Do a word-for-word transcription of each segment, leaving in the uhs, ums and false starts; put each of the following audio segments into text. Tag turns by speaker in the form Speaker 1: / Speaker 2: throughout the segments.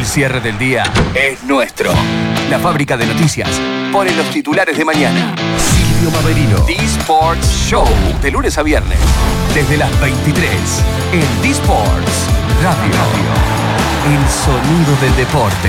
Speaker 1: El cierre del día es nuestro. La fábrica de noticias pone los titulares de mañana. Silvio Maverino. D-Sports Show. De lunes a viernes. Desde las veintitrés. En D-Sports Radio. El sonido del deporte.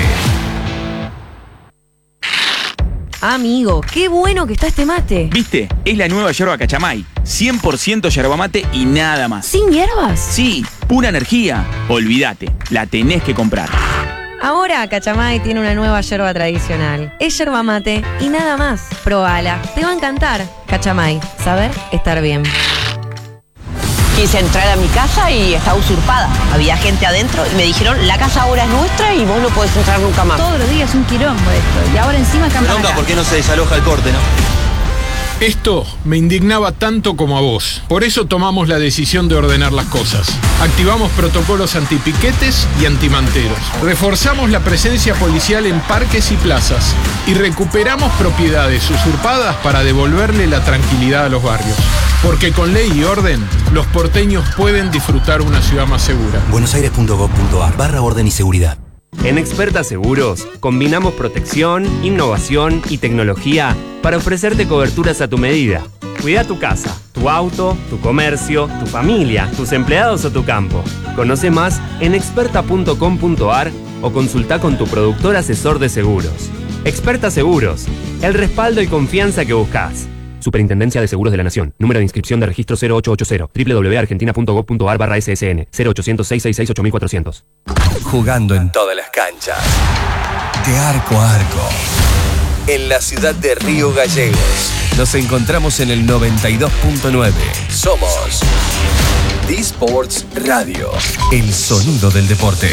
Speaker 2: Amigo, qué bueno que está este mate.
Speaker 3: ¿Viste? Es la nueva yerba Cachamay. cien por ciento yerba mate y nada más.
Speaker 2: ¿Sin hierbas?
Speaker 3: Sí, pura energía. Olvídate, la tenés que comprar.
Speaker 2: Ahora Cachamay tiene una nueva yerba tradicional. Es yerba mate y nada más. Probala, te va a encantar. Cachamay, saber estar bien.
Speaker 4: Quise entrar a mi casa y estaba usurpada. Había gente adentro y me dijeron, la casa ahora es nuestra y vos no podés entrar nunca más.
Speaker 5: Todos los días es un quilombo esto. Y ahora encima cambian acá.
Speaker 6: ¿Por qué no se desaloja el corte, no?
Speaker 7: Esto me indignaba tanto como a vos. Por eso tomamos la decisión de ordenar las cosas. Activamos protocolos antipiquetes y antimanteros. Reforzamos la presencia policial en parques y plazas. Y recuperamos propiedades usurpadas para devolverle la tranquilidad a los barrios. Porque con ley y orden, los porteños pueden disfrutar una ciudad más segura.
Speaker 8: buenosaires.gov.ar barra orden y seguridad.
Speaker 9: En Experta Seguros, combinamos protección, innovación y tecnología para ofrecerte coberturas a tu medida. Cuida tu casa, tu auto, tu comercio, tu familia, tus empleados o tu campo. Conoce más en experta punto com punto ar o consulta con tu productor asesor de seguros. Experta Seguros, el respaldo y confianza que buscas. Superintendencia de Seguros de la Nación. Número de inscripción de registro cero ocho ocho cero. doble u doble u doble u punto argentina punto gov punto ar barra ese ese ene. cero ochocientos, seiscientos sesenta y seis, ocho mil cuatrocientos.
Speaker 1: Jugando en todas las canchas. De arco a arco. En la ciudad de Río Gallegos. Nos encontramos en el noventa y dos punto nueve. Somos D-Sports Radio. El sonido del deporte.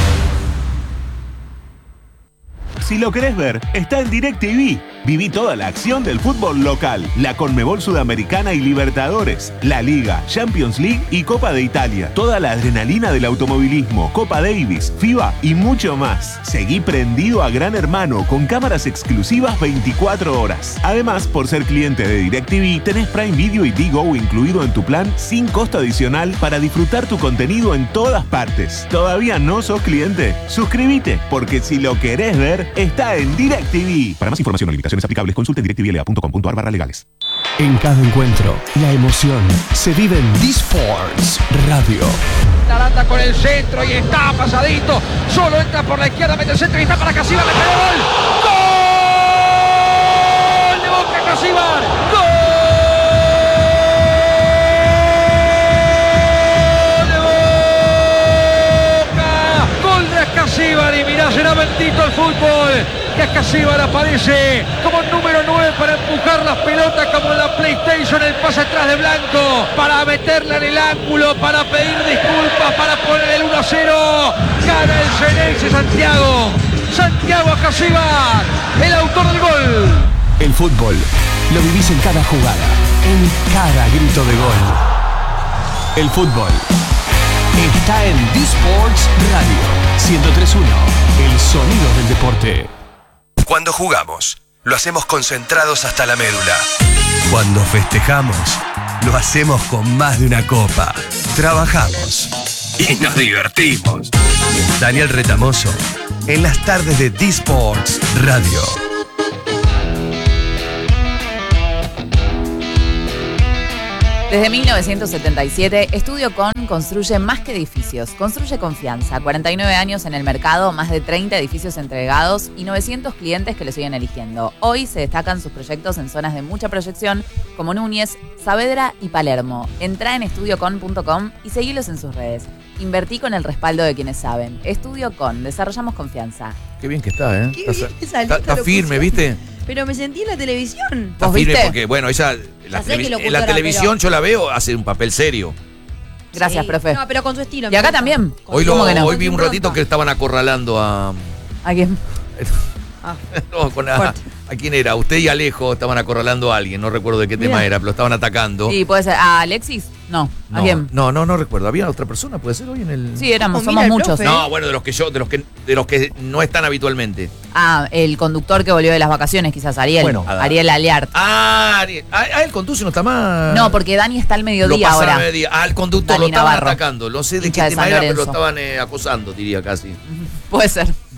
Speaker 10: Si lo querés ver, está en DirecTV. Viví toda la acción del fútbol local, la Conmebol Sudamericana y Libertadores, la Liga, Champions League y Copa de Italia. Toda la adrenalina del automovilismo, Copa Davis, FIBA y mucho más. Seguí prendido a Gran Hermano con cámaras exclusivas veinticuatro horas. Además, por ser cliente de DirecTV, tenés Prime Video y Digo incluido en tu plan sin costo adicional para disfrutar tu contenido en todas partes. ¿Todavía no sos cliente? Suscríbete, porque si lo querés ver, está en DirecTV. Para más información o limitaciones aplicables, consulte directvla punto com punto ar barra legales.
Speaker 1: En cada encuentro, la emoción se vive en D-Sports Radio.
Speaker 11: Aranda con el centro y está pasadito. Solo entra por la izquierda, mete el centro y está para Casibar. ¡Le pegó gol! ¡Gol! ¡De Boca Casibar! ¡Gol! ¡De Boca! ¡Gol de Casibar! Y mirá, será bendito el fútbol. Que Casibar aparece como número nueve para empujar las pelotas como en la PlayStation, el pase atrás de Blanco, para meterla en el ángulo, para pedir disculpas, para poner el uno a cero. Gana el Xeneize Santiago. Santiago Casibar, el autor del gol.
Speaker 1: El fútbol lo vivís en cada jugada, en cada grito de gol. El fútbol está en D-Sports Radio ciento tres punto uno, el sonido del deporte. Cuando jugamos, lo hacemos concentrados hasta la médula. Cuando festejamos, lo hacemos con más de una copa. Trabajamos y nos divertimos. Daniel Retamoso, en las tardes de D-Sports Radio.
Speaker 12: Desde mil novecientos setenta y siete, Estudio Con construye más que edificios, construye confianza. cuarenta y nueve años en el mercado, más de treinta edificios entregados y novecientos clientes que lo siguen eligiendo. Hoy se destacan sus proyectos en zonas de mucha proyección como Núñez, Saavedra y Palermo. Entrá en estudio con punto com y seguilos en sus redes. Invertí con el respaldo de quienes saben. Estudio Con, desarrollamos confianza.
Speaker 13: Qué bien que está, ¿eh?
Speaker 5: Qué
Speaker 13: Está,
Speaker 5: bien esa
Speaker 13: está,
Speaker 5: lista
Speaker 13: está firme,
Speaker 5: locución.
Speaker 13: ¿viste?
Speaker 5: Pero me sentí en la televisión.
Speaker 13: Está firme
Speaker 12: viste?
Speaker 13: porque, bueno, ella la
Speaker 5: sé que
Speaker 13: televi-
Speaker 5: locutora,
Speaker 13: en la televisión
Speaker 5: pero-
Speaker 13: yo la veo hace un papel serio.
Speaker 12: Gracias,
Speaker 5: Sí.
Speaker 12: profe.
Speaker 5: No, pero con su estilo.
Speaker 12: Y
Speaker 5: me
Speaker 12: acá
Speaker 5: gusta.
Speaker 12: también.
Speaker 13: Hoy, lo,
Speaker 12: ¿Cómo que no?
Speaker 13: hoy vi un ratito que estaban acorralando a...
Speaker 12: ¿A quién?
Speaker 5: Ah,
Speaker 13: No, con a,
Speaker 5: fuerte.
Speaker 13: ¿a quién era? Usted y Alejo estaban acorralando a alguien, no recuerdo de qué tema
Speaker 12: Mira.
Speaker 13: era, pero lo estaban atacando.
Speaker 12: Sí, puede ser. ¿A Alexis? No. ¿A
Speaker 13: no,
Speaker 12: quién?
Speaker 13: no, no, no recuerdo. ¿Había otra persona? ¿Puede ser hoy en el...?
Speaker 12: Sí, éramos,
Speaker 5: Oh,
Speaker 12: somos
Speaker 5: mira el
Speaker 12: muchos.
Speaker 5: profe.
Speaker 13: No, bueno, de los que yo, de los que, de los que no están habitualmente.
Speaker 12: Ah, el conductor que volvió de las vacaciones, quizás Ariel.
Speaker 13: Bueno.
Speaker 12: Ariel Aleart.
Speaker 13: Ah, Ariel. Ah, ah, el conduce no está más.
Speaker 12: No, porque Dani está al
Speaker 13: lo
Speaker 12: mediodía
Speaker 13: pasaron
Speaker 12: ahora.
Speaker 13: al mediodía. Ah, el conductor
Speaker 12: Dani
Speaker 13: lo estaban
Speaker 12: Navarro.
Speaker 13: atacando. No sé de
Speaker 12: Hincha
Speaker 13: qué
Speaker 12: de
Speaker 13: tema
Speaker 12: San
Speaker 13: era, pero lo
Speaker 12: Lorenzo.
Speaker 13: estaban eh, acosando, diría casi.
Speaker 12: Puede ser.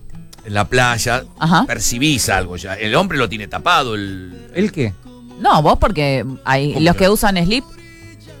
Speaker 13: en la playa,
Speaker 12: Ajá.
Speaker 13: percibís algo ya. El hombre lo tiene tapado. ¿El,
Speaker 14: ¿El qué?
Speaker 12: No, vos porque hay
Speaker 13: ¿Cómo
Speaker 12: los
Speaker 13: no?
Speaker 12: que usan slip.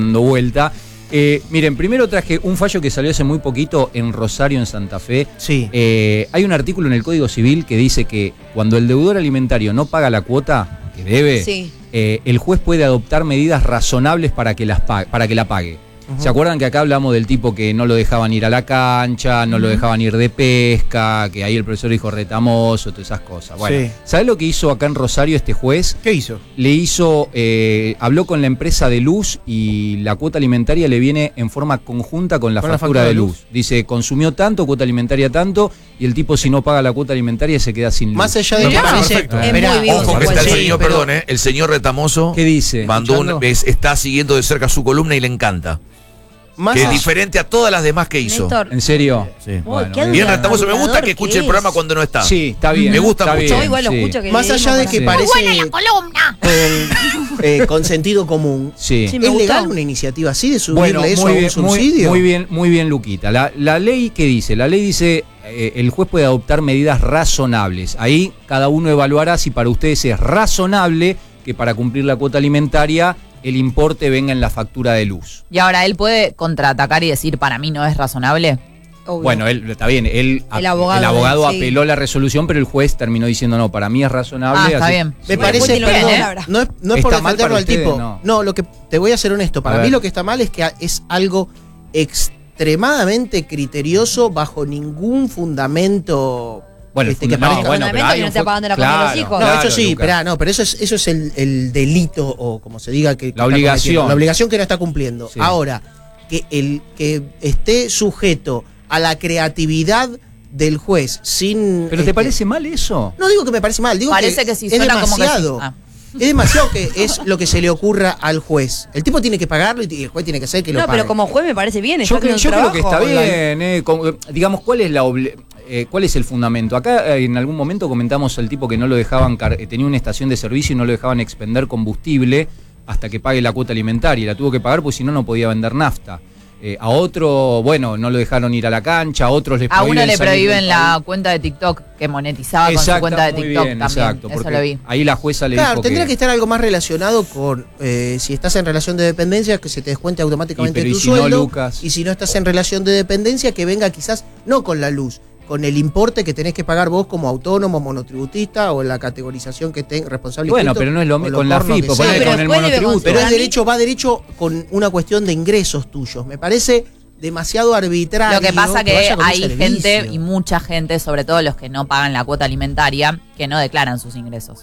Speaker 14: dando vuelta. Eh, miren, primero traje un fallo que salió hace muy poquito en Rosario, en Santa Fe.
Speaker 6: Sí.
Speaker 14: Eh, hay un artículo en el Código Civil que dice que cuando el deudor alimentario no paga la cuota que debe,
Speaker 5: Sí.
Speaker 14: eh, el juez puede adoptar medidas razonables para que, las pague, para que la pague. ¿Se acuerdan que acá hablamos del tipo que no lo dejaban ir a la cancha, no lo dejaban ir de pesca, que ahí el profesor dijo retamoso, todas esas cosas? Bueno,
Speaker 6: Sí.
Speaker 14: ¿sabés lo que hizo acá en Rosario este juez?
Speaker 6: ¿Qué hizo?
Speaker 14: Le hizo, eh, habló con la empresa de luz y la cuota alimentaria le viene en forma conjunta con la,
Speaker 6: ¿Con la
Speaker 14: factura,
Speaker 6: factura
Speaker 14: de
Speaker 6: de
Speaker 14: luz.
Speaker 6: luz?
Speaker 14: Dice, consumió tanto, cuota alimentaria tanto, y el tipo si no paga la cuota alimentaria se queda sin luz.
Speaker 6: Más allá de
Speaker 14: No,
Speaker 6: que
Speaker 14: perfecto.
Speaker 6: parece.
Speaker 14: Es
Speaker 6: Esperá,
Speaker 14: muy vivo
Speaker 13: Ojo, que
Speaker 14: ese
Speaker 13: está el
Speaker 14: juez.
Speaker 13: señor,
Speaker 6: Sí, pero-
Speaker 13: perdón, ¿eh? El señor Retamoso
Speaker 14: ¿Qué dice?
Speaker 13: mandó un,
Speaker 6: ¿Escuchando?
Speaker 13: es- está siguiendo de cerca su columna y le encanta.
Speaker 6: Más
Speaker 13: Que es
Speaker 6: allá-
Speaker 13: diferente a todas las demás que hizo.
Speaker 5: Néstor.
Speaker 14: ¿En serio?
Speaker 13: Sí.
Speaker 5: Uy,
Speaker 14: Bueno,
Speaker 5: qué
Speaker 13: Bien,
Speaker 5: adula-
Speaker 13: Retamoso, me gusta
Speaker 5: adulador
Speaker 13: que escuche
Speaker 5: que
Speaker 13: el programa
Speaker 5: es.
Speaker 13: cuando no está.
Speaker 14: Sí, está bien.
Speaker 13: Me gusta
Speaker 14: está
Speaker 13: mucho.
Speaker 14: bien,
Speaker 5: Yo igual lo
Speaker 14: sí.
Speaker 5: escucho que
Speaker 6: Más
Speaker 5: le
Speaker 6: allá de
Speaker 5: dimos
Speaker 6: que
Speaker 5: para-
Speaker 6: parece
Speaker 12: columna!
Speaker 6: con, eh, con sentido común,
Speaker 14: Sí.
Speaker 5: Sí, me
Speaker 6: ¿es
Speaker 5: gustó.
Speaker 6: legal una iniciativa así de subirle
Speaker 14: Bueno,
Speaker 6: eso
Speaker 14: muy
Speaker 6: a un
Speaker 14: bien, muy,
Speaker 6: subsidio?
Speaker 14: muy bien, muy bien, Luquita. La, la ley, ¿qué dice? La ley dice, eh, el juez puede adoptar medidas razonables. Ahí cada uno evaluará si para ustedes es razonable que para cumplir la cuota alimentaria el importe venga en la factura de luz.
Speaker 12: Y ahora él puede contraatacar y decir, para mí no es razonable.
Speaker 5: Obvio.
Speaker 14: Bueno, él está bien, él,
Speaker 5: El abogado,
Speaker 14: el abogado
Speaker 5: sí.
Speaker 14: apeló la resolución, pero el juez terminó diciendo, no, para mí es razonable.
Speaker 12: Ah, está
Speaker 14: así-
Speaker 12: bien.
Speaker 6: Me
Speaker 5: Bueno,
Speaker 6: parece,
Speaker 5: Putin lo
Speaker 6: perdón,
Speaker 5: tiene, ¿eh?
Speaker 6: no es, no es por
Speaker 14: ¿Está mal
Speaker 6: defenderlo
Speaker 14: para
Speaker 6: al tipo.
Speaker 14: ustedes?
Speaker 6: No.
Speaker 14: No.
Speaker 6: lo que te voy a ser honesto. Para
Speaker 14: A
Speaker 6: mí
Speaker 14: ver.
Speaker 6: lo que está mal es que es algo extremadamente criterioso bajo ningún fundamento.
Speaker 14: Bueno,
Speaker 6: este,
Speaker 14: el
Speaker 6: que
Speaker 14: funda- no,
Speaker 6: parezca-
Speaker 14: bueno,
Speaker 5: Fundamento
Speaker 14: pero hay
Speaker 5: que no
Speaker 14: un
Speaker 5: esté
Speaker 14: fu-
Speaker 5: pagando la comida de los hijos.
Speaker 6: No,
Speaker 14: claro,
Speaker 6: eso sí,
Speaker 14: Luca.
Speaker 6: esperá, no, pero eso es, eso es el, el delito, o como se diga que, que está
Speaker 14: obligación.
Speaker 6: cometiendo, la obligación que no está cumpliendo.
Speaker 14: Sí.
Speaker 6: Ahora, que el que esté sujeto a la creatividad del juez sin.
Speaker 14: ¿Pero te
Speaker 6: este,
Speaker 14: parece mal eso?
Speaker 6: No digo que me parece mal, digo
Speaker 12: Parece
Speaker 6: que,
Speaker 12: que sí,
Speaker 6: es
Speaker 12: suena como que sí.
Speaker 6: demasiado.
Speaker 12: Ah.
Speaker 6: Es demasiado que es lo que se le ocurra al juez. El tipo tiene que pagarlo y el juez tiene que hacer que lo
Speaker 5: No,
Speaker 6: pague.
Speaker 5: pero como juez me parece bien.
Speaker 14: Yo,
Speaker 5: Está
Speaker 14: creo,
Speaker 5: haciendo
Speaker 14: yo
Speaker 5: un
Speaker 14: creo que está
Speaker 5: trabajo.
Speaker 14: bien, eh, como- digamos, ¿cuál es la obli- eh, cuál es el fundamento? Acá eh, en algún momento comentamos al tipo que no lo dejaban, car- eh, tenía una estación de servicio y no lo dejaban expender combustible hasta que pague la cuota alimentaria. Y la tuvo que pagar porque si no, no podía vender nafta. Eh, a otro, bueno, no lo dejaron ir a la cancha, a otros les
Speaker 12: A
Speaker 14: prohíben
Speaker 12: uno le
Speaker 14: salir
Speaker 12: prohíben
Speaker 14: del
Speaker 12: la
Speaker 14: país.
Speaker 12: cuenta de TikTok que monetizaba con su
Speaker 14: Exacto,
Speaker 12: cuenta de
Speaker 14: muy
Speaker 12: TikTok
Speaker 14: bien,
Speaker 12: también.
Speaker 14: exacto,
Speaker 12: Eso
Speaker 14: porque
Speaker 12: lo vi.
Speaker 14: ahí la jueza le
Speaker 6: Claro,
Speaker 14: dijo
Speaker 6: tendría
Speaker 14: que...
Speaker 6: que estar algo más relacionado con eh, si estás en relación de dependencia, que se te descuente automáticamente
Speaker 14: Y, pero,
Speaker 6: tu
Speaker 14: ¿y si no,
Speaker 6: sueldo.
Speaker 14: Lucas?
Speaker 6: Y si no estás en relación de dependencia, que venga quizás no con la luz, con el importe que tenés que pagar vos como autónomo, monotributista o en la categorización que tenés responsable.
Speaker 14: Bueno,
Speaker 6: inscrito,
Speaker 14: pero no es lo
Speaker 6: o
Speaker 14: mismo con la
Speaker 6: porno que
Speaker 14: FIPO,
Speaker 6: sea.
Speaker 14: ponele
Speaker 5: pero
Speaker 14: con el
Speaker 5: después debe
Speaker 14: monotributo.
Speaker 6: Pero es
Speaker 5: Para mí-
Speaker 6: derecho, va derecho con una cuestión de ingresos tuyos. Me parece demasiado arbitrario.
Speaker 12: Lo que pasa que
Speaker 6: vaya con un
Speaker 12: hay
Speaker 6: servicio.
Speaker 12: gente y mucha gente, sobre todo los que no pagan la cuota alimentaria, que no declaran sus ingresos.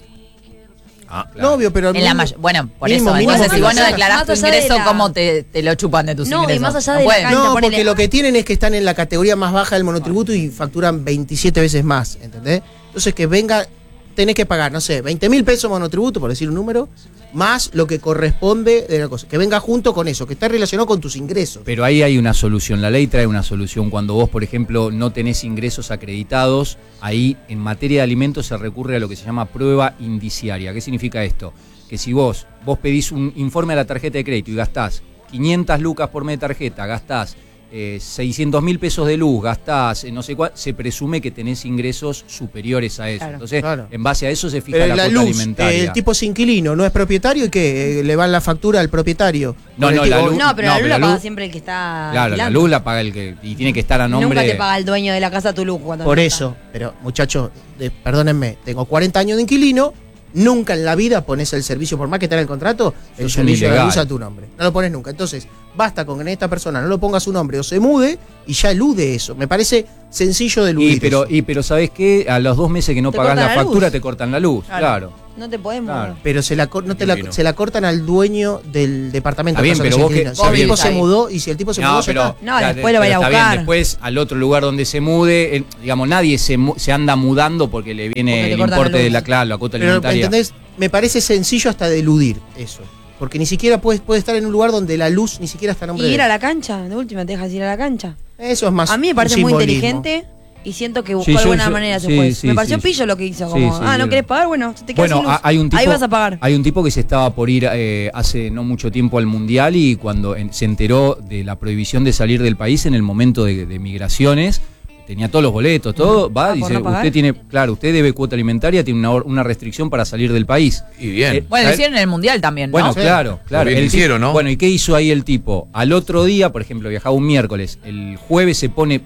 Speaker 13: Ah,
Speaker 6: No, obvio, pero.
Speaker 12: En la
Speaker 6: mínimo-
Speaker 12: may- bueno, por
Speaker 6: mínimo,
Speaker 12: eso,
Speaker 6: mínimo
Speaker 12: entonces
Speaker 6: que
Speaker 12: si
Speaker 6: lo
Speaker 12: vos no
Speaker 6: hagas.
Speaker 12: declarás tu
Speaker 5: Más allá de
Speaker 12: ingreso,
Speaker 5: la-
Speaker 12: ¿cómo te, te lo chupan de tus
Speaker 5: No, y
Speaker 12: ingresos?
Speaker 5: más allá
Speaker 12: No
Speaker 5: de la
Speaker 12: pueden.
Speaker 5: cancha,
Speaker 6: No,
Speaker 5: ponele-
Speaker 6: porque lo que tienen es que están en la categoría más baja del monotributo y facturan veintisiete veces más, ¿entendés? Entonces que venga, tenés que pagar, no sé, veinte mil pesos monotributo, por decir un número, más lo que corresponde de la cosa. Que venga junto con eso, que está relacionado con tus ingresos.
Speaker 14: Pero ahí hay una solución, la ley trae una solución. Cuando vos, por ejemplo, no tenés ingresos acreditados, ahí en materia de alimentos se recurre a lo que se llama prueba indiciaria. ¿Qué significa esto? Que si vos, vos pedís un informe a la tarjeta de crédito y gastás quinientas lucas por mes de tarjeta, gastás eh, seiscientos mil pesos de luz, gastás eh, no sé cuál, se presume que tenés ingresos superiores a eso.
Speaker 5: Claro.
Speaker 14: Entonces,
Speaker 6: Claro.
Speaker 14: en base a eso se fija
Speaker 6: Eh,
Speaker 14: la,
Speaker 6: la
Speaker 14: cuota
Speaker 6: luz,
Speaker 14: alimentaria.
Speaker 6: eh, el tipo es inquilino, no es propietario y que le van la factura al propietario.
Speaker 14: No,
Speaker 6: Con el
Speaker 14: no,
Speaker 6: tipo-
Speaker 14: la luz-
Speaker 5: No, pero
Speaker 14: No,
Speaker 5: la luz
Speaker 14: pero
Speaker 5: la
Speaker 14: la
Speaker 5: paga
Speaker 14: luz-
Speaker 5: siempre el que está.
Speaker 14: Claro, la
Speaker 5: alquilando.
Speaker 14: luz la paga el que y tiene que estar a nombre.
Speaker 5: Nunca te paga el dueño de la casa tu luz cuando
Speaker 6: Por
Speaker 5: no
Speaker 6: eso, pero muchachos, de- perdónenme, tengo cuarenta años de inquilino, nunca en la vida pones el servicio, por más que esté en el contrato, el
Speaker 14: Sos un
Speaker 6: servicio de la
Speaker 14: ilegal.
Speaker 6: luz a tu nombre. No lo pones nunca. Entonces, basta con que en esta persona no lo ponga su nombre o se mude y ya elude eso. Me parece sencillo de eludir.
Speaker 14: Y pero,
Speaker 6: eso.
Speaker 14: y pero ¿sabés qué? A los dos meses que no
Speaker 5: Te
Speaker 14: pagás
Speaker 5: cortan
Speaker 14: la
Speaker 5: la
Speaker 14: factura
Speaker 5: luz.
Speaker 14: te cortan la luz,
Speaker 5: Claro.
Speaker 14: claro.
Speaker 5: No te podemos.
Speaker 14: Claro.
Speaker 6: Pero se la, cor- no te la-
Speaker 13: Divino.
Speaker 6: se la cortan al dueño del departamento.
Speaker 14: Está bien,
Speaker 6: caso
Speaker 14: pero
Speaker 6: sea
Speaker 14: vos que-
Speaker 6: inquilino. Si
Speaker 14: vos
Speaker 6: el tipo
Speaker 12: vivís
Speaker 6: se
Speaker 12: ahí.
Speaker 6: mudó y si el tipo se
Speaker 14: No,
Speaker 6: mudó, ya
Speaker 14: pero,
Speaker 6: está.
Speaker 5: No, después lo va a ir a
Speaker 14: pero está bien,
Speaker 5: buscar.
Speaker 14: después al otro lugar donde se mude, eh, digamos, nadie se, mu- se anda mudando porque le viene
Speaker 5: Porque te
Speaker 14: el
Speaker 5: cortan la
Speaker 14: importe de
Speaker 5: luz.
Speaker 14: la, claro, la cuota
Speaker 6: Pero,
Speaker 14: alimentaria.
Speaker 6: ¿entendés? Me parece sencillo hasta de eludir eso. Porque ni siquiera puedes puede estar en un lugar donde la luz ni siquiera está a nombre
Speaker 5: Y
Speaker 6: de
Speaker 5: ir
Speaker 6: él.
Speaker 5: a la cancha, de última te dejas ir a la cancha.
Speaker 6: Eso es más
Speaker 5: A mí me
Speaker 6: un
Speaker 5: parece muy
Speaker 6: simbolismo.
Speaker 5: inteligente y siento que buscó
Speaker 14: Sí, yo-
Speaker 5: alguna
Speaker 14: yo-
Speaker 5: manera ese
Speaker 14: sí,
Speaker 5: juez.
Speaker 14: sí,
Speaker 5: me pareció
Speaker 14: sí,
Speaker 5: pillo
Speaker 14: sí.
Speaker 5: lo que hizo,
Speaker 14: Sí,
Speaker 5: como,
Speaker 14: sí,
Speaker 5: ah, ¿no
Speaker 14: yo-
Speaker 5: querés pagar? Bueno, te quedas
Speaker 14: Bueno,
Speaker 5: sin luz.
Speaker 14: ha- hay un tipo,
Speaker 5: Ahí vas a pagar.
Speaker 14: Hay un tipo que se estaba por ir eh, hace no mucho tiempo al Mundial y cuando en- se enteró de la prohibición de salir del país en el momento de, de migraciones, tenía todos los boletos, todo, va,
Speaker 5: Ah, por
Speaker 14: dice,
Speaker 5: no pagar.
Speaker 14: usted tiene, claro, usted debe cuota alimentaria, tiene una, or- una restricción para salir del país.
Speaker 13: Y bien.
Speaker 14: Eh,
Speaker 12: Bueno, lo
Speaker 14: ¿sabés?
Speaker 12: hicieron en el Mundial también, ¿no?
Speaker 14: Bueno,
Speaker 6: Sí.
Speaker 14: claro, claro.
Speaker 13: Lo bien
Speaker 14: El
Speaker 13: que hicieron,
Speaker 14: tipo-
Speaker 13: ¿no?
Speaker 14: Bueno, ¿y qué hizo ahí el tipo? Al otro día, por ejemplo, viajaba un miércoles, el jueves se pone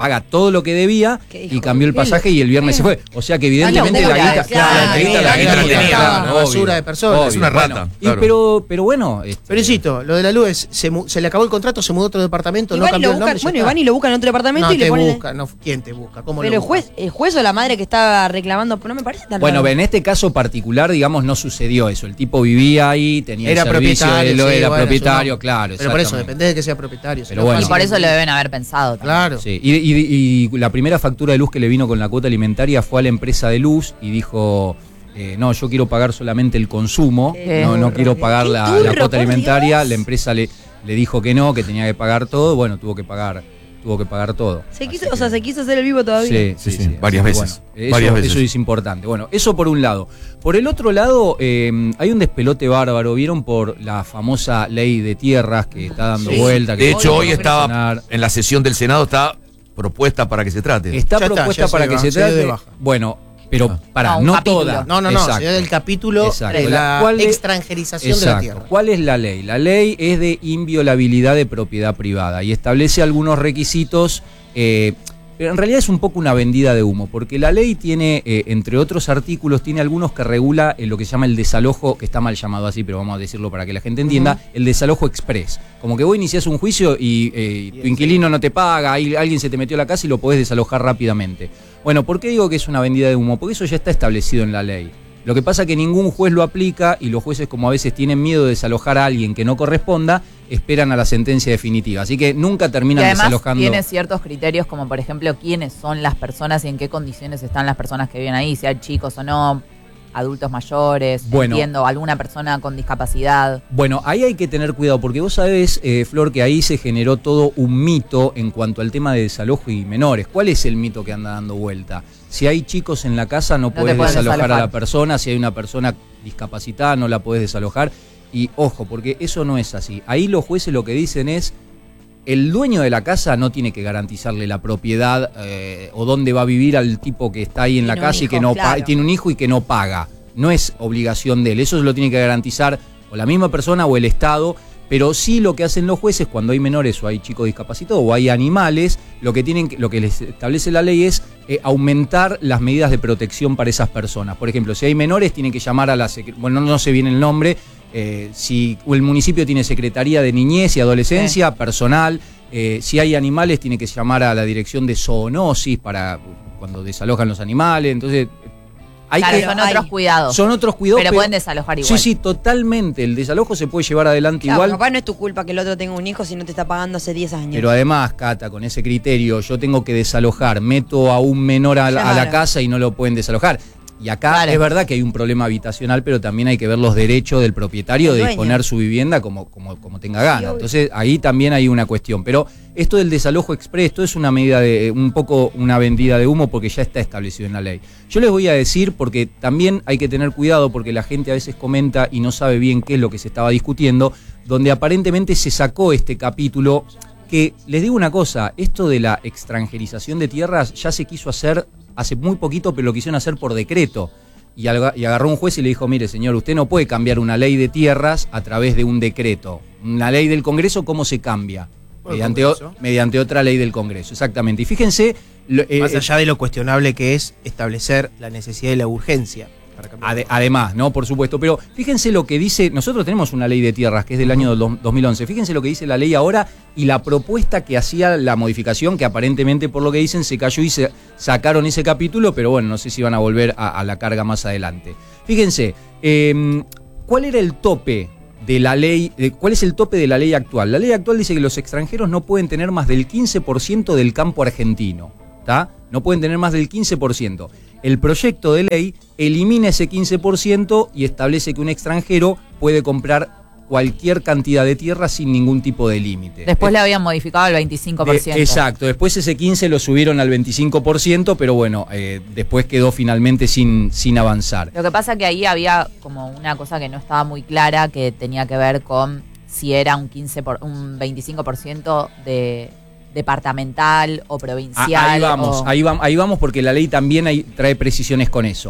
Speaker 14: paga todo lo que debía y cambió el pasaje y el viernes se fue. O sea que evidentemente
Speaker 6: Ah, no,
Speaker 14: la guita,
Speaker 6: claro,
Speaker 14: la guita la
Speaker 6: la guita
Speaker 14: guita
Speaker 6: la tenía,
Speaker 14: claro,
Speaker 6: una basura
Speaker 14: obvio,
Speaker 6: de personas.
Speaker 14: obvio,
Speaker 6: Es una
Speaker 14: bueno.
Speaker 6: rata,
Speaker 14: Y
Speaker 6: claro.
Speaker 14: pero, pero bueno. Este,
Speaker 6: Pero insisto, lo de la luz es, se, mu- se le acabó el contrato, se mudó a otro departamento,
Speaker 5: Y
Speaker 6: no
Speaker 5: van y
Speaker 6: cambió
Speaker 5: lo
Speaker 6: el
Speaker 5: buscan,
Speaker 6: nombre. ya
Speaker 5: bueno, y
Speaker 6: está.
Speaker 5: van y lo buscan en otro departamento
Speaker 6: No
Speaker 5: y le
Speaker 6: te
Speaker 5: ponen.
Speaker 6: busca, no, ¿quién te busca? ¿Cómo
Speaker 5: Pero
Speaker 6: lo
Speaker 5: el juez,
Speaker 6: busca?
Speaker 5: el juez o la madre que estaba reclamando, no me parece tan
Speaker 14: Bueno,
Speaker 5: raro.
Speaker 14: en este caso particular, digamos, no sucedió eso. El tipo vivía ahí, tenía
Speaker 6: Era
Speaker 14: el servicio
Speaker 6: propietario,
Speaker 14: de lo
Speaker 6: sí,
Speaker 14: era
Speaker 6: bueno,
Speaker 14: propietario,
Speaker 6: eso no.
Speaker 14: claro.
Speaker 6: Pero por eso,
Speaker 14: exactamente.
Speaker 6: depende de que sea propietario.
Speaker 14: Pero bueno.
Speaker 12: Y por eso lo deben haber pensado también.
Speaker 6: Claro.
Speaker 14: Sí, y, y- y la primera factura de luz que le vino con la cuota alimentaria fue a la empresa de luz y dijo, eh, no, yo quiero pagar solamente el consumo,
Speaker 12: Qué
Speaker 14: no, no
Speaker 12: turro,
Speaker 14: quiero
Speaker 12: qué
Speaker 14: pagar la,
Speaker 12: turro,
Speaker 14: la cuota
Speaker 12: por
Speaker 14: alimentaria,
Speaker 12: Dios.
Speaker 14: la empresa le, le dijo que no, que tenía que pagar todo, bueno, tuvo que pagar, tuvo que pagar todo.
Speaker 5: Se quiso, o sea, se quiso hacer el vivo todavía.
Speaker 14: Sí, sí, sí,
Speaker 13: varias
Speaker 14: así que,
Speaker 13: veces,
Speaker 14: bueno, eso,
Speaker 13: varias veces.
Speaker 14: eso es importante. Bueno, eso por un lado. Por el otro lado, eh, hay un despelote bárbaro. ¿Vieron por la famosa ley de tierras que está dando
Speaker 13: Sí.
Speaker 14: vuelta? Que
Speaker 13: De hecho, hoy
Speaker 14: va a
Speaker 13: estaba
Speaker 14: presionar?
Speaker 13: en la sesión del Senado, está propuesta para que se trate.
Speaker 14: Está
Speaker 6: Ya está,
Speaker 14: propuesta
Speaker 6: ya
Speaker 14: para
Speaker 6: se
Speaker 14: que
Speaker 6: va,
Speaker 14: se
Speaker 6: se dio de
Speaker 14: trate.
Speaker 6: baja.
Speaker 14: Bueno, pero para,
Speaker 6: Ah, un
Speaker 14: no
Speaker 6: capítulo.
Speaker 14: toda.
Speaker 6: No, no, no,
Speaker 14: Exacto.
Speaker 6: se da el capítulo
Speaker 14: Exacto.
Speaker 6: de la
Speaker 14: ¿Cuál es-
Speaker 6: extranjerización de la
Speaker 14: Exacto.
Speaker 6: tierra.
Speaker 14: ¿Cuál es la ley? La ley es de inviolabilidad de propiedad privada y establece algunos requisitos. Eh, pero en realidad es un poco una vendida de humo, porque la ley tiene, eh, entre otros artículos, tiene algunos que regula eh, lo que se llama el desalojo, que está mal llamado así, pero vamos a decirlo para que la gente entienda, el desalojo express. Como que vos iniciás un juicio y eh, tu inquilino no te paga, ahí alguien se te metió a la casa y lo podés desalojar rápidamente. Bueno, ¿por qué digo que es una vendida de humo? Porque eso ya está establecido en la ley. Lo que pasa es que ningún juez lo aplica y los jueces, como a veces tienen miedo de desalojar a alguien que no corresponda, esperan a la sentencia definitiva. Así que nunca
Speaker 12: Y
Speaker 14: terminan
Speaker 12: además
Speaker 14: desalojando.
Speaker 12: tiene ciertos criterios como por ejemplo quiénes son las personas y en qué condiciones están las personas que viven ahí, si hay chicos o no, adultos mayores,
Speaker 14: Bueno.
Speaker 12: entiendo, alguna persona con discapacidad.
Speaker 14: Bueno, ahí hay que tener cuidado porque vos sabés, eh, Flor, que ahí se generó todo un mito en cuanto al tema de desalojo y menores. ¿Cuál es el mito que anda dando vuelta? Si hay chicos en la casa no,
Speaker 12: te
Speaker 14: podés
Speaker 12: pueden
Speaker 14: desalojar,
Speaker 12: desalojar.
Speaker 14: a la persona, si hay una persona discapacitada no la podés desalojar. Y ojo, porque eso no es así. Ahí los jueces lo que dicen es, el dueño de la casa no tiene que garantizarle la propiedad eh, o dónde va a vivir al tipo que está ahí en la
Speaker 5: Tiene un
Speaker 14: casa y que
Speaker 5: hijo,
Speaker 14: no
Speaker 5: claro.
Speaker 14: paga, tiene un hijo y que no paga. No es obligación de él, eso se lo tiene que garantizar o la misma persona o el Estado, pero sí lo que hacen los jueces cuando hay menores o hay chicos discapacitados o hay animales, lo que tienen que- lo que les establece la ley es eh, aumentar las medidas de protección para esas personas. Por ejemplo, si hay menores tienen que llamar a la secre- bueno, no sé bien el nombre, eh, si el municipio tiene Secretaría de Niñez y Adolescencia, personal, eh, si hay animales tiene que llamar a la dirección de zoonosis para cuando desalojan los animales, entonces hay
Speaker 12: Claro,
Speaker 14: que-
Speaker 12: son otros cuidados.
Speaker 14: son otros cuidados,
Speaker 12: Pero pueden desalojar igual.
Speaker 14: Sí, sí, totalmente. El desalojo se puede llevar adelante
Speaker 5: Claro,
Speaker 14: igual.
Speaker 5: capaz no es tu culpa que el otro tenga un hijo si no te está pagando hace diez años.
Speaker 14: Pero además, Cata, con ese criterio, yo tengo que desalojar, meto a un menor a, la- a la
Speaker 5: Claro.
Speaker 14: casa y no lo pueden desalojar. Y acá
Speaker 12: Claro.
Speaker 14: es verdad que hay un problema habitacional, pero también hay que ver los derechos del propietario
Speaker 5: El
Speaker 14: de
Speaker 5: dueño.
Speaker 14: disponer su vivienda como, como, como tenga gana.
Speaker 5: obvio.
Speaker 14: Entonces ahí también hay una cuestión. Pero esto del desalojo express, esto es una medida de, un poco una vendida de humo porque ya está establecido en la ley. Yo les voy a decir, porque también hay que tener cuidado porque la gente a veces comenta y no sabe bien qué es lo que se estaba discutiendo, donde aparentemente se sacó este capítulo. Que les digo una cosa, esto de la extranjerización de tierras ya se quiso hacer hace muy poquito, pero lo quisieron hacer por decreto. Y, alga- y agarró un juez y le dijo, mire señor, usted no puede cambiar una ley de tierras a través de un decreto. Una ley del Congreso, ¿cómo se cambia?
Speaker 6: Por el
Speaker 14: Mediante, o-
Speaker 6: Congreso.
Speaker 14: mediante otra ley del Congreso, exactamente. Y fíjense... lo- eh,
Speaker 6: Más
Speaker 14: eh,
Speaker 6: allá de lo cuestionable que es establecer la necesidad y la urgencia. Para cambiar.
Speaker 14: Ade- además, ¿no? Por supuesto. Pero fíjense lo que dice, nosotros tenemos una ley de tierras que es del año do- dos mil once. Fíjense lo que dice la ley ahora y la propuesta que hacía la modificación, que aparentemente por lo que dicen se cayó y se sacaron ese capítulo, pero bueno, no sé si van a volver a, a la carga más adelante. Fíjense, eh, ¿cuál era el tope de la ley? eh, ¿Cuál es el tope de la ley actual? La ley actual dice que los extranjeros no pueden tener más del quince por ciento del campo argentino. ¿Tá? No pueden tener más del quince por ciento. El proyecto de ley elimina ese quince por ciento y establece que un extranjero puede comprar cualquier cantidad de tierra sin ningún tipo de límite.
Speaker 12: Después le habían modificado al veinticinco por ciento.
Speaker 14: Eh, exacto, después ese quince lo subieron al veinticinco por ciento, pero bueno, eh, después quedó finalmente sin, sin avanzar.
Speaker 12: Lo que pasa que ahí había como una cosa que no estaba muy clara que tenía que ver con si era un quince por, un veinticinco por ciento de departamental o provincial.
Speaker 14: Ah, ahí vamos,
Speaker 12: o-
Speaker 14: ahí, va- ahí vamos porque la ley también ahí trae precisiones con eso.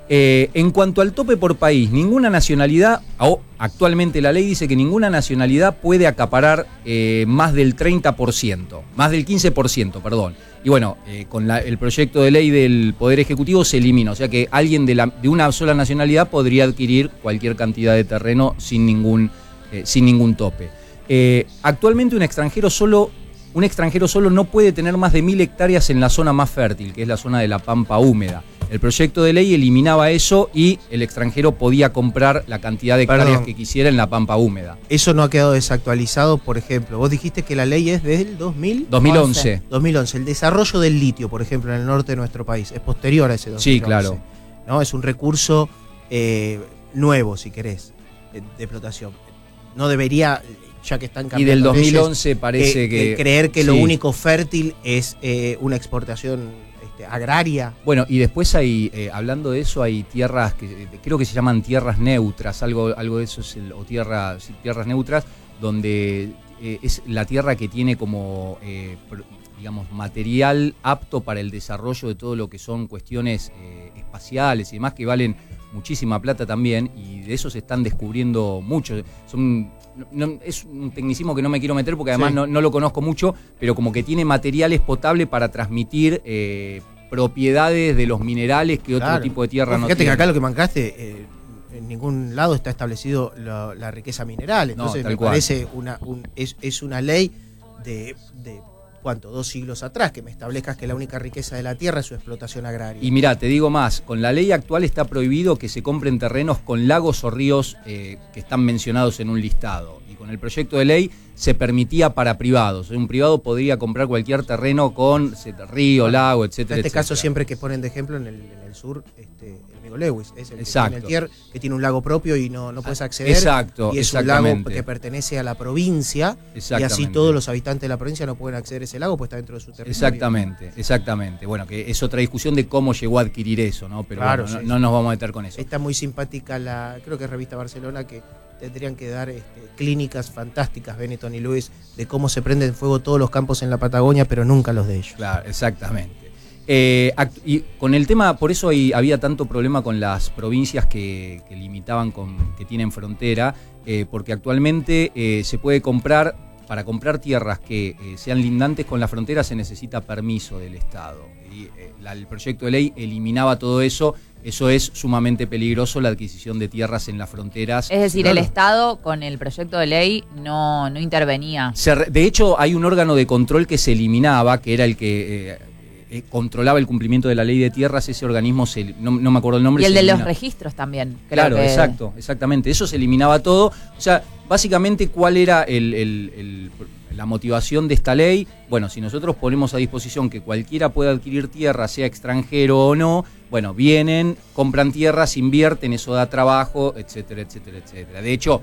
Speaker 14: Eh, en cuanto al tope por país, ninguna nacionalidad, o actualmente la ley dice que ninguna nacionalidad puede acaparar eh, más del treinta por ciento, más del quince por ciento, perdón. Y bueno, eh, con la, el proyecto de ley del Poder Ejecutivo se elimina, o sea que alguien de, la, de una sola nacionalidad podría adquirir cualquier cantidad de terreno sin ningún, eh, sin ningún tope. Eh, actualmente un extranjero solo... Un extranjero solo no puede tener más de mil hectáreas en la zona más fértil, que es la zona de la pampa húmeda. El proyecto de ley eliminaba eso y el extranjero podía comprar la cantidad de hectáreas
Speaker 6: Perdón.
Speaker 14: que quisiera en la pampa húmeda.
Speaker 6: Eso no ha quedado desactualizado, por ejemplo. Vos dijiste que la ley es del dos mil
Speaker 14: dos mil once.
Speaker 6: dos mil once. El desarrollo del litio, por ejemplo, en el norte de nuestro país, es posterior a ese dos mil once.
Speaker 14: Sí, claro.
Speaker 6: ¿No? Es un recurso eh, nuevo, si querés, de, de explotación. No debería, ya que están cambiando
Speaker 14: Y del dos mil once
Speaker 6: leyes,
Speaker 14: parece
Speaker 6: eh,
Speaker 14: que...
Speaker 6: eh, creer que
Speaker 14: sí.
Speaker 6: lo único fértil es eh, una exportación este, agraria.
Speaker 14: Bueno, y después hay, eh, hablando de eso, hay tierras que eh, creo que se llaman tierras neutras, algo, algo de eso, es el, o tierra, sí, tierras neutras, donde eh, es la tierra que tiene como, eh, pr- digamos, material apto para el desarrollo de todo lo que son cuestiones eh, espaciales y demás, que valen muchísima plata también, y de eso se están descubriendo mucho. Son, no, es un tecnicismo que no me quiero meter porque además
Speaker 6: Sí.
Speaker 14: no, no lo conozco mucho, pero como que tiene materiales potables para transmitir eh, propiedades de los minerales que otro
Speaker 6: Claro.
Speaker 14: tipo de tierra
Speaker 6: Vos
Speaker 14: no
Speaker 6: fíjate
Speaker 14: tiene.
Speaker 6: que acá lo que mancaste, eh, en ningún lado está establecido la, la riqueza mineral. Entonces
Speaker 14: No, tal
Speaker 6: me
Speaker 14: cual.
Speaker 6: parece una, un, es, es una ley de, de ¿cuánto? Dos siglos atrás, que me establezcas que la única riqueza de la tierra es su explotación agraria.
Speaker 14: Y mirá, te digo más, con la ley actual está prohibido que se compren terrenos con lagos o ríos eh, que están mencionados en un listado. Y con el proyecto de ley se permitía para privados. Un privado podría comprar cualquier terreno con se- río, lago, etcétera,
Speaker 6: En este
Speaker 14: etcétera.
Speaker 6: caso siempre que ponen de ejemplo en el, en el sur, este, el amigo Lewis, es el que
Speaker 14: Exacto.
Speaker 6: tiene el tier, que tiene un lago propio y no, no puedes acceder.
Speaker 14: Exacto,
Speaker 6: Y es un lago
Speaker 14: exactamente.
Speaker 6: que pertenece a la provincia y así
Speaker 14: Exactamente.
Speaker 6: todos los habitantes de la provincia no pueden acceder a ese lago, pues está dentro de su territorio.
Speaker 14: Exactamente, exactamente. Bueno, que es otra discusión de cómo llegó a adquirir eso, ¿no? Pero
Speaker 6: Claro,
Speaker 14: bueno, no,
Speaker 6: sí,
Speaker 14: no
Speaker 6: sí.
Speaker 14: nos vamos a meter con eso.
Speaker 6: Está muy simpática la, creo que es Revista Barcelona, que tendrían que dar este, clínicas fantásticas, Benetton y Lewis, de cómo se prenden en fuego todos los campos en la Patagonia, pero nunca los de ellos.
Speaker 14: Claro, exactamente. Eh, act- y con el tema, por eso hay- había tanto problema con las provincias que, que limitaban, con, que tienen frontera, eh, porque actualmente eh, se puede comprar, para comprar tierras que eh, sean lindantes con la frontera se necesita permiso del Estado. Y eh, la- el proyecto de ley eliminaba todo eso. Eso es sumamente peligroso, la adquisición de tierras en las fronteras.
Speaker 12: Es decir,
Speaker 14: Claro.
Speaker 12: el Estado con el proyecto de ley no, no intervenía.
Speaker 14: Se re- de hecho, hay un órgano de control que se eliminaba, que era el que eh, eh, controlaba el cumplimiento de la ley de tierras. Ese organismo, se, no, no me acuerdo el nombre.
Speaker 12: Y el
Speaker 14: se
Speaker 12: de los
Speaker 14: elimina.
Speaker 12: registros también. creo
Speaker 14: Claro,
Speaker 12: que-
Speaker 14: exacto, exactamente. Eso se eliminaba todo. O sea, básicamente, ¿cuál era el- el- el- la motivación de esta ley? Bueno, si nosotros ponemos a disposición que cualquiera pueda adquirir tierra, sea extranjero o no, bueno, vienen, compran tierras, invierten, eso da trabajo, etcétera, etcétera, etcétera. De hecho,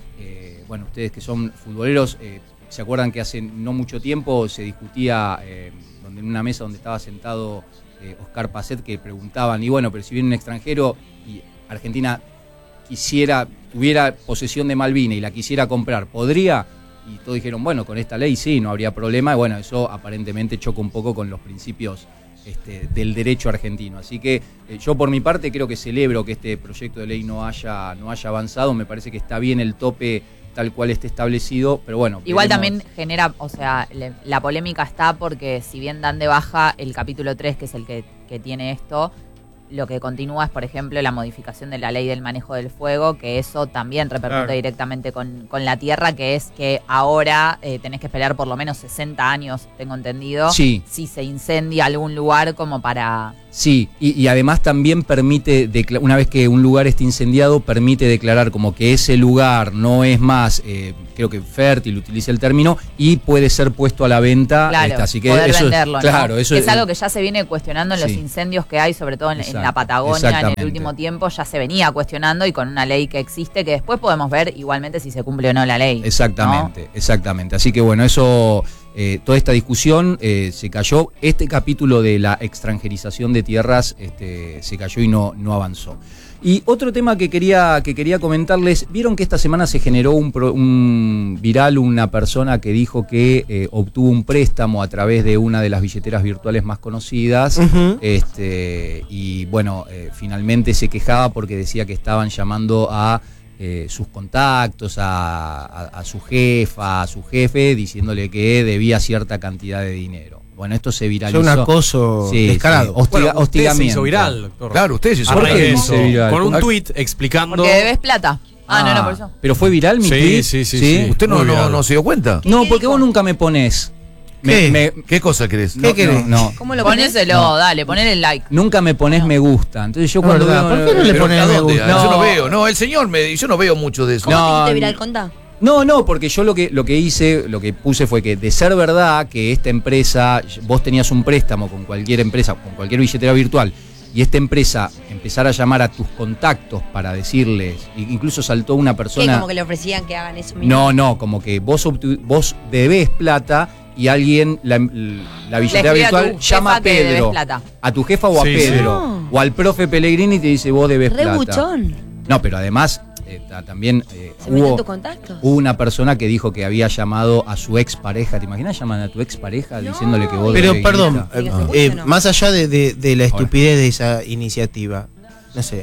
Speaker 14: eh, bueno, ustedes que son futboleros, eh, ¿se acuerdan que hace no mucho tiempo se discutía eh, donde en una mesa donde estaba sentado eh, Oscar Pacet, que preguntaban, y bueno, pero si viene un extranjero y Argentina quisiera, tuviera posesión de Malvinas y la quisiera comprar, ¿podría? Y todos dijeron, bueno, con esta ley sí, no habría problema. Y bueno, eso aparentemente choca un poco con los principios este, del derecho argentino. Así que eh, yo por mi parte creo que celebro que este proyecto de ley no haya, no haya avanzado. Me parece que está bien el tope tal cual esté establecido, pero bueno.
Speaker 12: Igual
Speaker 14: veremos.
Speaker 12: también genera, o sea, le- la polémica está porque si bien dan de baja el capítulo tres, que es el que, que tiene esto, lo que continúa es, por ejemplo, la modificación de la ley del manejo del fuego, que eso también repercute
Speaker 6: Claro.
Speaker 12: directamente con, con la tierra, que es que ahora eh, tenés que esperar por lo menos sesenta años, tengo entendido,
Speaker 14: Sí.
Speaker 12: si se incendia algún lugar como para...
Speaker 14: Sí, y, y además también permite, decla- una vez que un lugar esté incendiado, permite declarar como que ese lugar no es más, eh, creo que fértil, utiliza el término, y puede ser puesto a la venta.
Speaker 12: Claro,
Speaker 14: este, así que
Speaker 12: poder
Speaker 14: eso,
Speaker 12: venderlo, ¿no?
Speaker 14: claro, eso
Speaker 12: Que es algo que ya se viene cuestionando en los
Speaker 14: Sí.
Speaker 12: incendios que hay, sobre todo en, en la
Speaker 14: Exacto,
Speaker 12: Patagonia, en
Speaker 14: exactamente.
Speaker 12: el último tiempo, ya se venía cuestionando y con una ley que existe, que después podemos ver igualmente si se cumple o no la ley.
Speaker 14: Exactamente, exactamente. Así que bueno, eso, eh, toda esta discusión eh, se cayó. Este capítulo de la extranjerización de tierras este, se cayó y no, no avanzó. Y otro tema que quería, que quería comentarles, vieron que esta semana se generó un, pro, un viral, una persona que dijo que eh, obtuvo un préstamo a través de una de las billeteras virtuales más conocidas, uh-huh. este, y bueno, eh, finalmente se quejaba porque decía que estaban llamando a eh, sus contactos, a, a, a su jefa, a su jefe, diciéndole que debía cierta cantidad de dinero. Bueno, esto se viralizó.
Speaker 6: Es un acoso
Speaker 14: sí,
Speaker 6: descarado.
Speaker 14: Sí. Hostiga,
Speaker 15: bueno,
Speaker 14: hostigamiento.
Speaker 15: Se hizo viral, doctor.
Speaker 13: Claro, usted se hizo
Speaker 14: viral.
Speaker 15: Eso,
Speaker 14: viral.
Speaker 15: con un tuit explicando...
Speaker 12: Porque debes plata. Ah,
Speaker 14: ah,
Speaker 12: no, no, por eso.
Speaker 14: ¿Pero fue viral mi
Speaker 15: sí,
Speaker 14: tuit?
Speaker 15: Sí, sí, sí.
Speaker 13: ¿Usted no, no, no se dio cuenta?
Speaker 14: No, porque vos nunca me pones.
Speaker 13: ¿Qué?
Speaker 14: Me, me,
Speaker 13: ¿Qué cosa querés?
Speaker 14: ¿Qué no, querés? No, no.
Speaker 12: ¿Cómo lo Ponéselo, no. Dale, ponele el like.
Speaker 14: Nunca me pones me gusta. Entonces yo
Speaker 6: no,
Speaker 14: cuando
Speaker 6: verdad.
Speaker 14: veo...
Speaker 6: ¿Por qué no le pones me gusta?
Speaker 13: No. Yo no veo. No, el señor, me, yo no veo mucho de eso.
Speaker 5: ¿Cómo
Speaker 14: no,
Speaker 5: te hiciste viral? Contá.
Speaker 14: No, no, porque yo lo que, lo que hice, lo que puse fue que de ser verdad que esta empresa, vos tenías un préstamo con cualquier empresa, con cualquier billetera virtual, y esta empresa empezara a llamar a tus contactos para decirles, incluso saltó una persona...
Speaker 5: ¿Qué? Como que le ofrecían que hagan eso mismo.
Speaker 14: No, no, como que vos, vos debés plata y alguien, la, la billetera virtual, a llama a Pedro, a tu jefa o a sí, Pedro, sí. o al profe Pellegrini y te dice vos debés
Speaker 5: Re
Speaker 14: plata.
Speaker 5: Buchón.
Speaker 14: No, pero además... Eh, también eh,
Speaker 5: ¿Se
Speaker 14: hubo,
Speaker 5: tu contacto?
Speaker 14: hubo una persona que dijo que había llamado a su expareja. ¿Te imaginas llamar a tu expareja no, diciéndole que vos
Speaker 6: Pero perdón,
Speaker 14: eh,
Speaker 6: eh, no. más allá de, de, de la estupidez de esa iniciativa, no sé,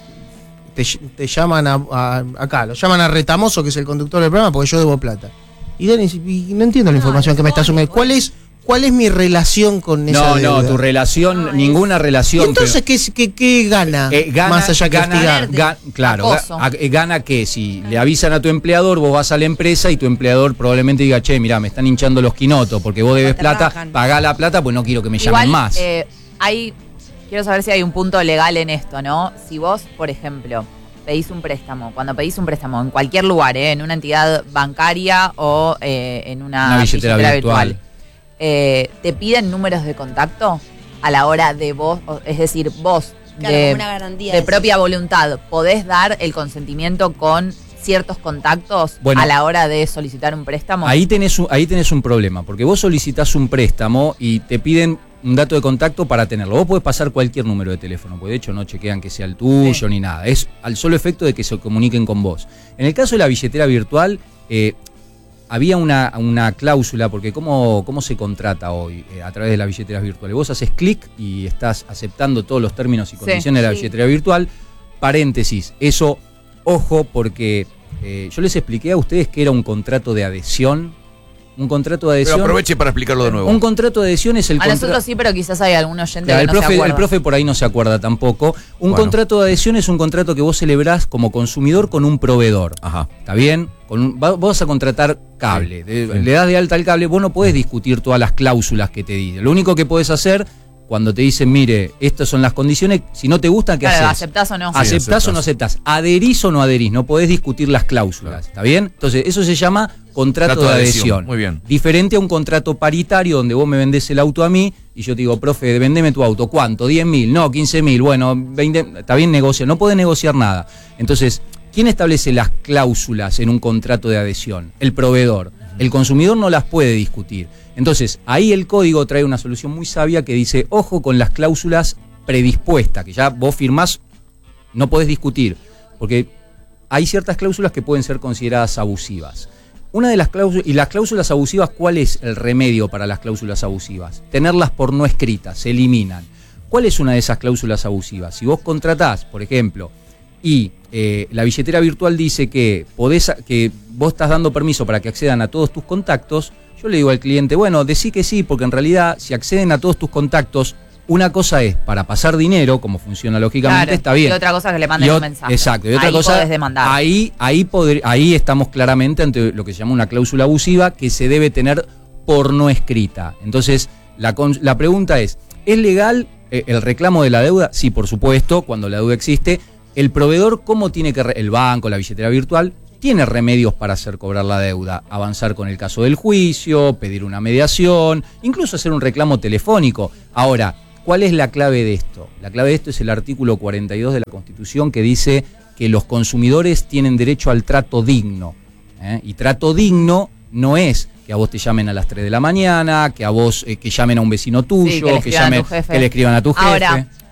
Speaker 6: te, te llaman a, a acá, lo llaman a Retamoso, que es el conductor del programa, porque yo debo plata. Y Denis, y no entiendo la información no, que me está asumiendo. ¿Cuál es ¿Cuál es mi relación con esa
Speaker 14: No,
Speaker 6: deuda?
Speaker 14: no, tu relación, no, ninguna
Speaker 6: es...
Speaker 14: relación.
Speaker 6: ¿Y entonces pero... ¿qué, qué, qué gana, eh, gana? Más allá que hostigar.
Speaker 14: Ga, claro, ga, gana que si le avisan a tu empleador, vos vas a la empresa y tu empleador probablemente diga, che, mirá, me están hinchando los quinotos porque vos debes plata, rajan. Pagá la plata, pues no quiero que me
Speaker 12: Igual,
Speaker 14: llamen más.
Speaker 12: Eh, hay, quiero saber si hay un punto legal en esto, ¿no? Si vos, por ejemplo, pedís un préstamo, cuando pedís un préstamo en cualquier lugar, ¿eh? En una entidad bancaria o eh, en una,
Speaker 14: una billetera, billetera virtual, virtual.
Speaker 12: Eh, ¿te piden números de contacto a la hora de vos? Es decir, vos
Speaker 5: claro,
Speaker 12: de,
Speaker 5: una garantía
Speaker 12: de
Speaker 5: de
Speaker 12: propia eso. Voluntad, ¿podés dar el consentimiento con ciertos contactos
Speaker 14: bueno,
Speaker 12: a la hora de solicitar un préstamo?
Speaker 14: Ahí tenés un, ahí tenés un problema, porque vos solicitás un préstamo y te piden un dato de contacto para tenerlo. Vos podés pasar cualquier número de teléfono, porque de hecho no chequean que sea el tuyo sí. ni nada. Es al solo efecto de que se comuniquen con vos. En el caso de la billetera virtual, eh, había una, una cláusula, porque ¿cómo, cómo se contrata hoy eh, a través de las billeteras virtuales? Vos haces clic y estás aceptando todos los términos y condiciones sí, de la sí. billetera virtual. Paréntesis, eso, ojo, porque eh, yo les expliqué a ustedes que era un contrato de adhesión. Un contrato de adhesión.
Speaker 13: Pero aproveche para explicarlo de nuevo.
Speaker 14: Un contrato de adhesión es el
Speaker 12: A
Speaker 14: contra...
Speaker 12: nosotros sí, pero quizás hay algún oyente
Speaker 14: claro,
Speaker 12: que
Speaker 14: el
Speaker 12: no
Speaker 14: profe,
Speaker 12: se acuerda.
Speaker 14: El profe por ahí no se acuerda tampoco. Un bueno. contrato de adhesión es un contrato que vos celebrás como consumidor con un proveedor.
Speaker 13: Ajá.
Speaker 14: ¿Está bien? Con un, vos vas a contratar cable. Sí. Le,
Speaker 13: sí.
Speaker 14: le das de alta al cable, vos no podés discutir todas las cláusulas que te dicen. Lo único que podés hacer... Cuando te dicen, mire, estas son las condiciones, si no te gustan, ¿qué
Speaker 12: claro,
Speaker 14: haces?
Speaker 12: ¿Aceptás o no?
Speaker 14: ¿Aceptás sí, aceptás o no aceptás? ¿Adherís o no adherís? No podés discutir las cláusulas, ¿está bien? Entonces, eso se llama contrato Trato de adhesión. adhesión.
Speaker 13: Muy bien.
Speaker 14: Diferente a un contrato paritario donde vos me vendés el auto a mí y yo te digo, profe, vendeme tu auto. ¿Cuánto? ¿diez mil? No, quince mil. Bueno, veinte. Está bien, negocia. No podés negociar nada. Entonces, ¿quién establece las cláusulas en un contrato de adhesión? El proveedor. El consumidor no las puede discutir. Entonces, ahí el código trae una solución muy sabia que dice, ojo con las cláusulas predispuestas, que ya vos firmás, no podés discutir, porque hay ciertas cláusulas que pueden ser consideradas abusivas. Una de las cláusulas, y las cláusulas abusivas, ¿cuál es el remedio para las cláusulas abusivas? Tenerlas por no escritas, se eliminan. ¿Cuál es una de esas cláusulas abusivas? Si vos contratás, por ejemplo, y eh, la billetera virtual dice que podés, que vos estás dando permiso para que accedan a todos tus contactos, yo le digo al cliente, bueno, decí que sí, porque en realidad si acceden a todos tus contactos, una cosa es para pasar dinero, como funciona lógicamente,
Speaker 12: claro,
Speaker 14: está bien.
Speaker 12: Y otra cosa es que le manden un mensaje.
Speaker 14: Exacto. Y otra
Speaker 12: ahí
Speaker 14: cosa,
Speaker 12: podés demandar.
Speaker 14: Ahí, ahí, poder, ahí estamos claramente ante lo que se llama una cláusula abusiva que se debe tener por no escrita. Entonces, la, la pregunta es, ¿es legal eh, el reclamo de la deuda? Sí, por supuesto, cuando la deuda existe. El proveedor, ¿cómo tiene que...? El banco, la billetera virtual, tiene remedios para hacer cobrar la deuda, avanzar con el caso del juicio, pedir una mediación, incluso hacer un reclamo telefónico. Ahora, ¿cuál es la clave de esto? La clave de esto es el artículo cuarenta y dos de la Constitución que dice que los consumidores tienen derecho al trato digno. ¿eh? Y trato digno no es que a vos te llamen a las tres de la mañana, que a vos eh, que llamen a un vecino tuyo,
Speaker 12: sí, que, le
Speaker 14: que, llamen, que le escriban a tu jefe.
Speaker 12: Ahora,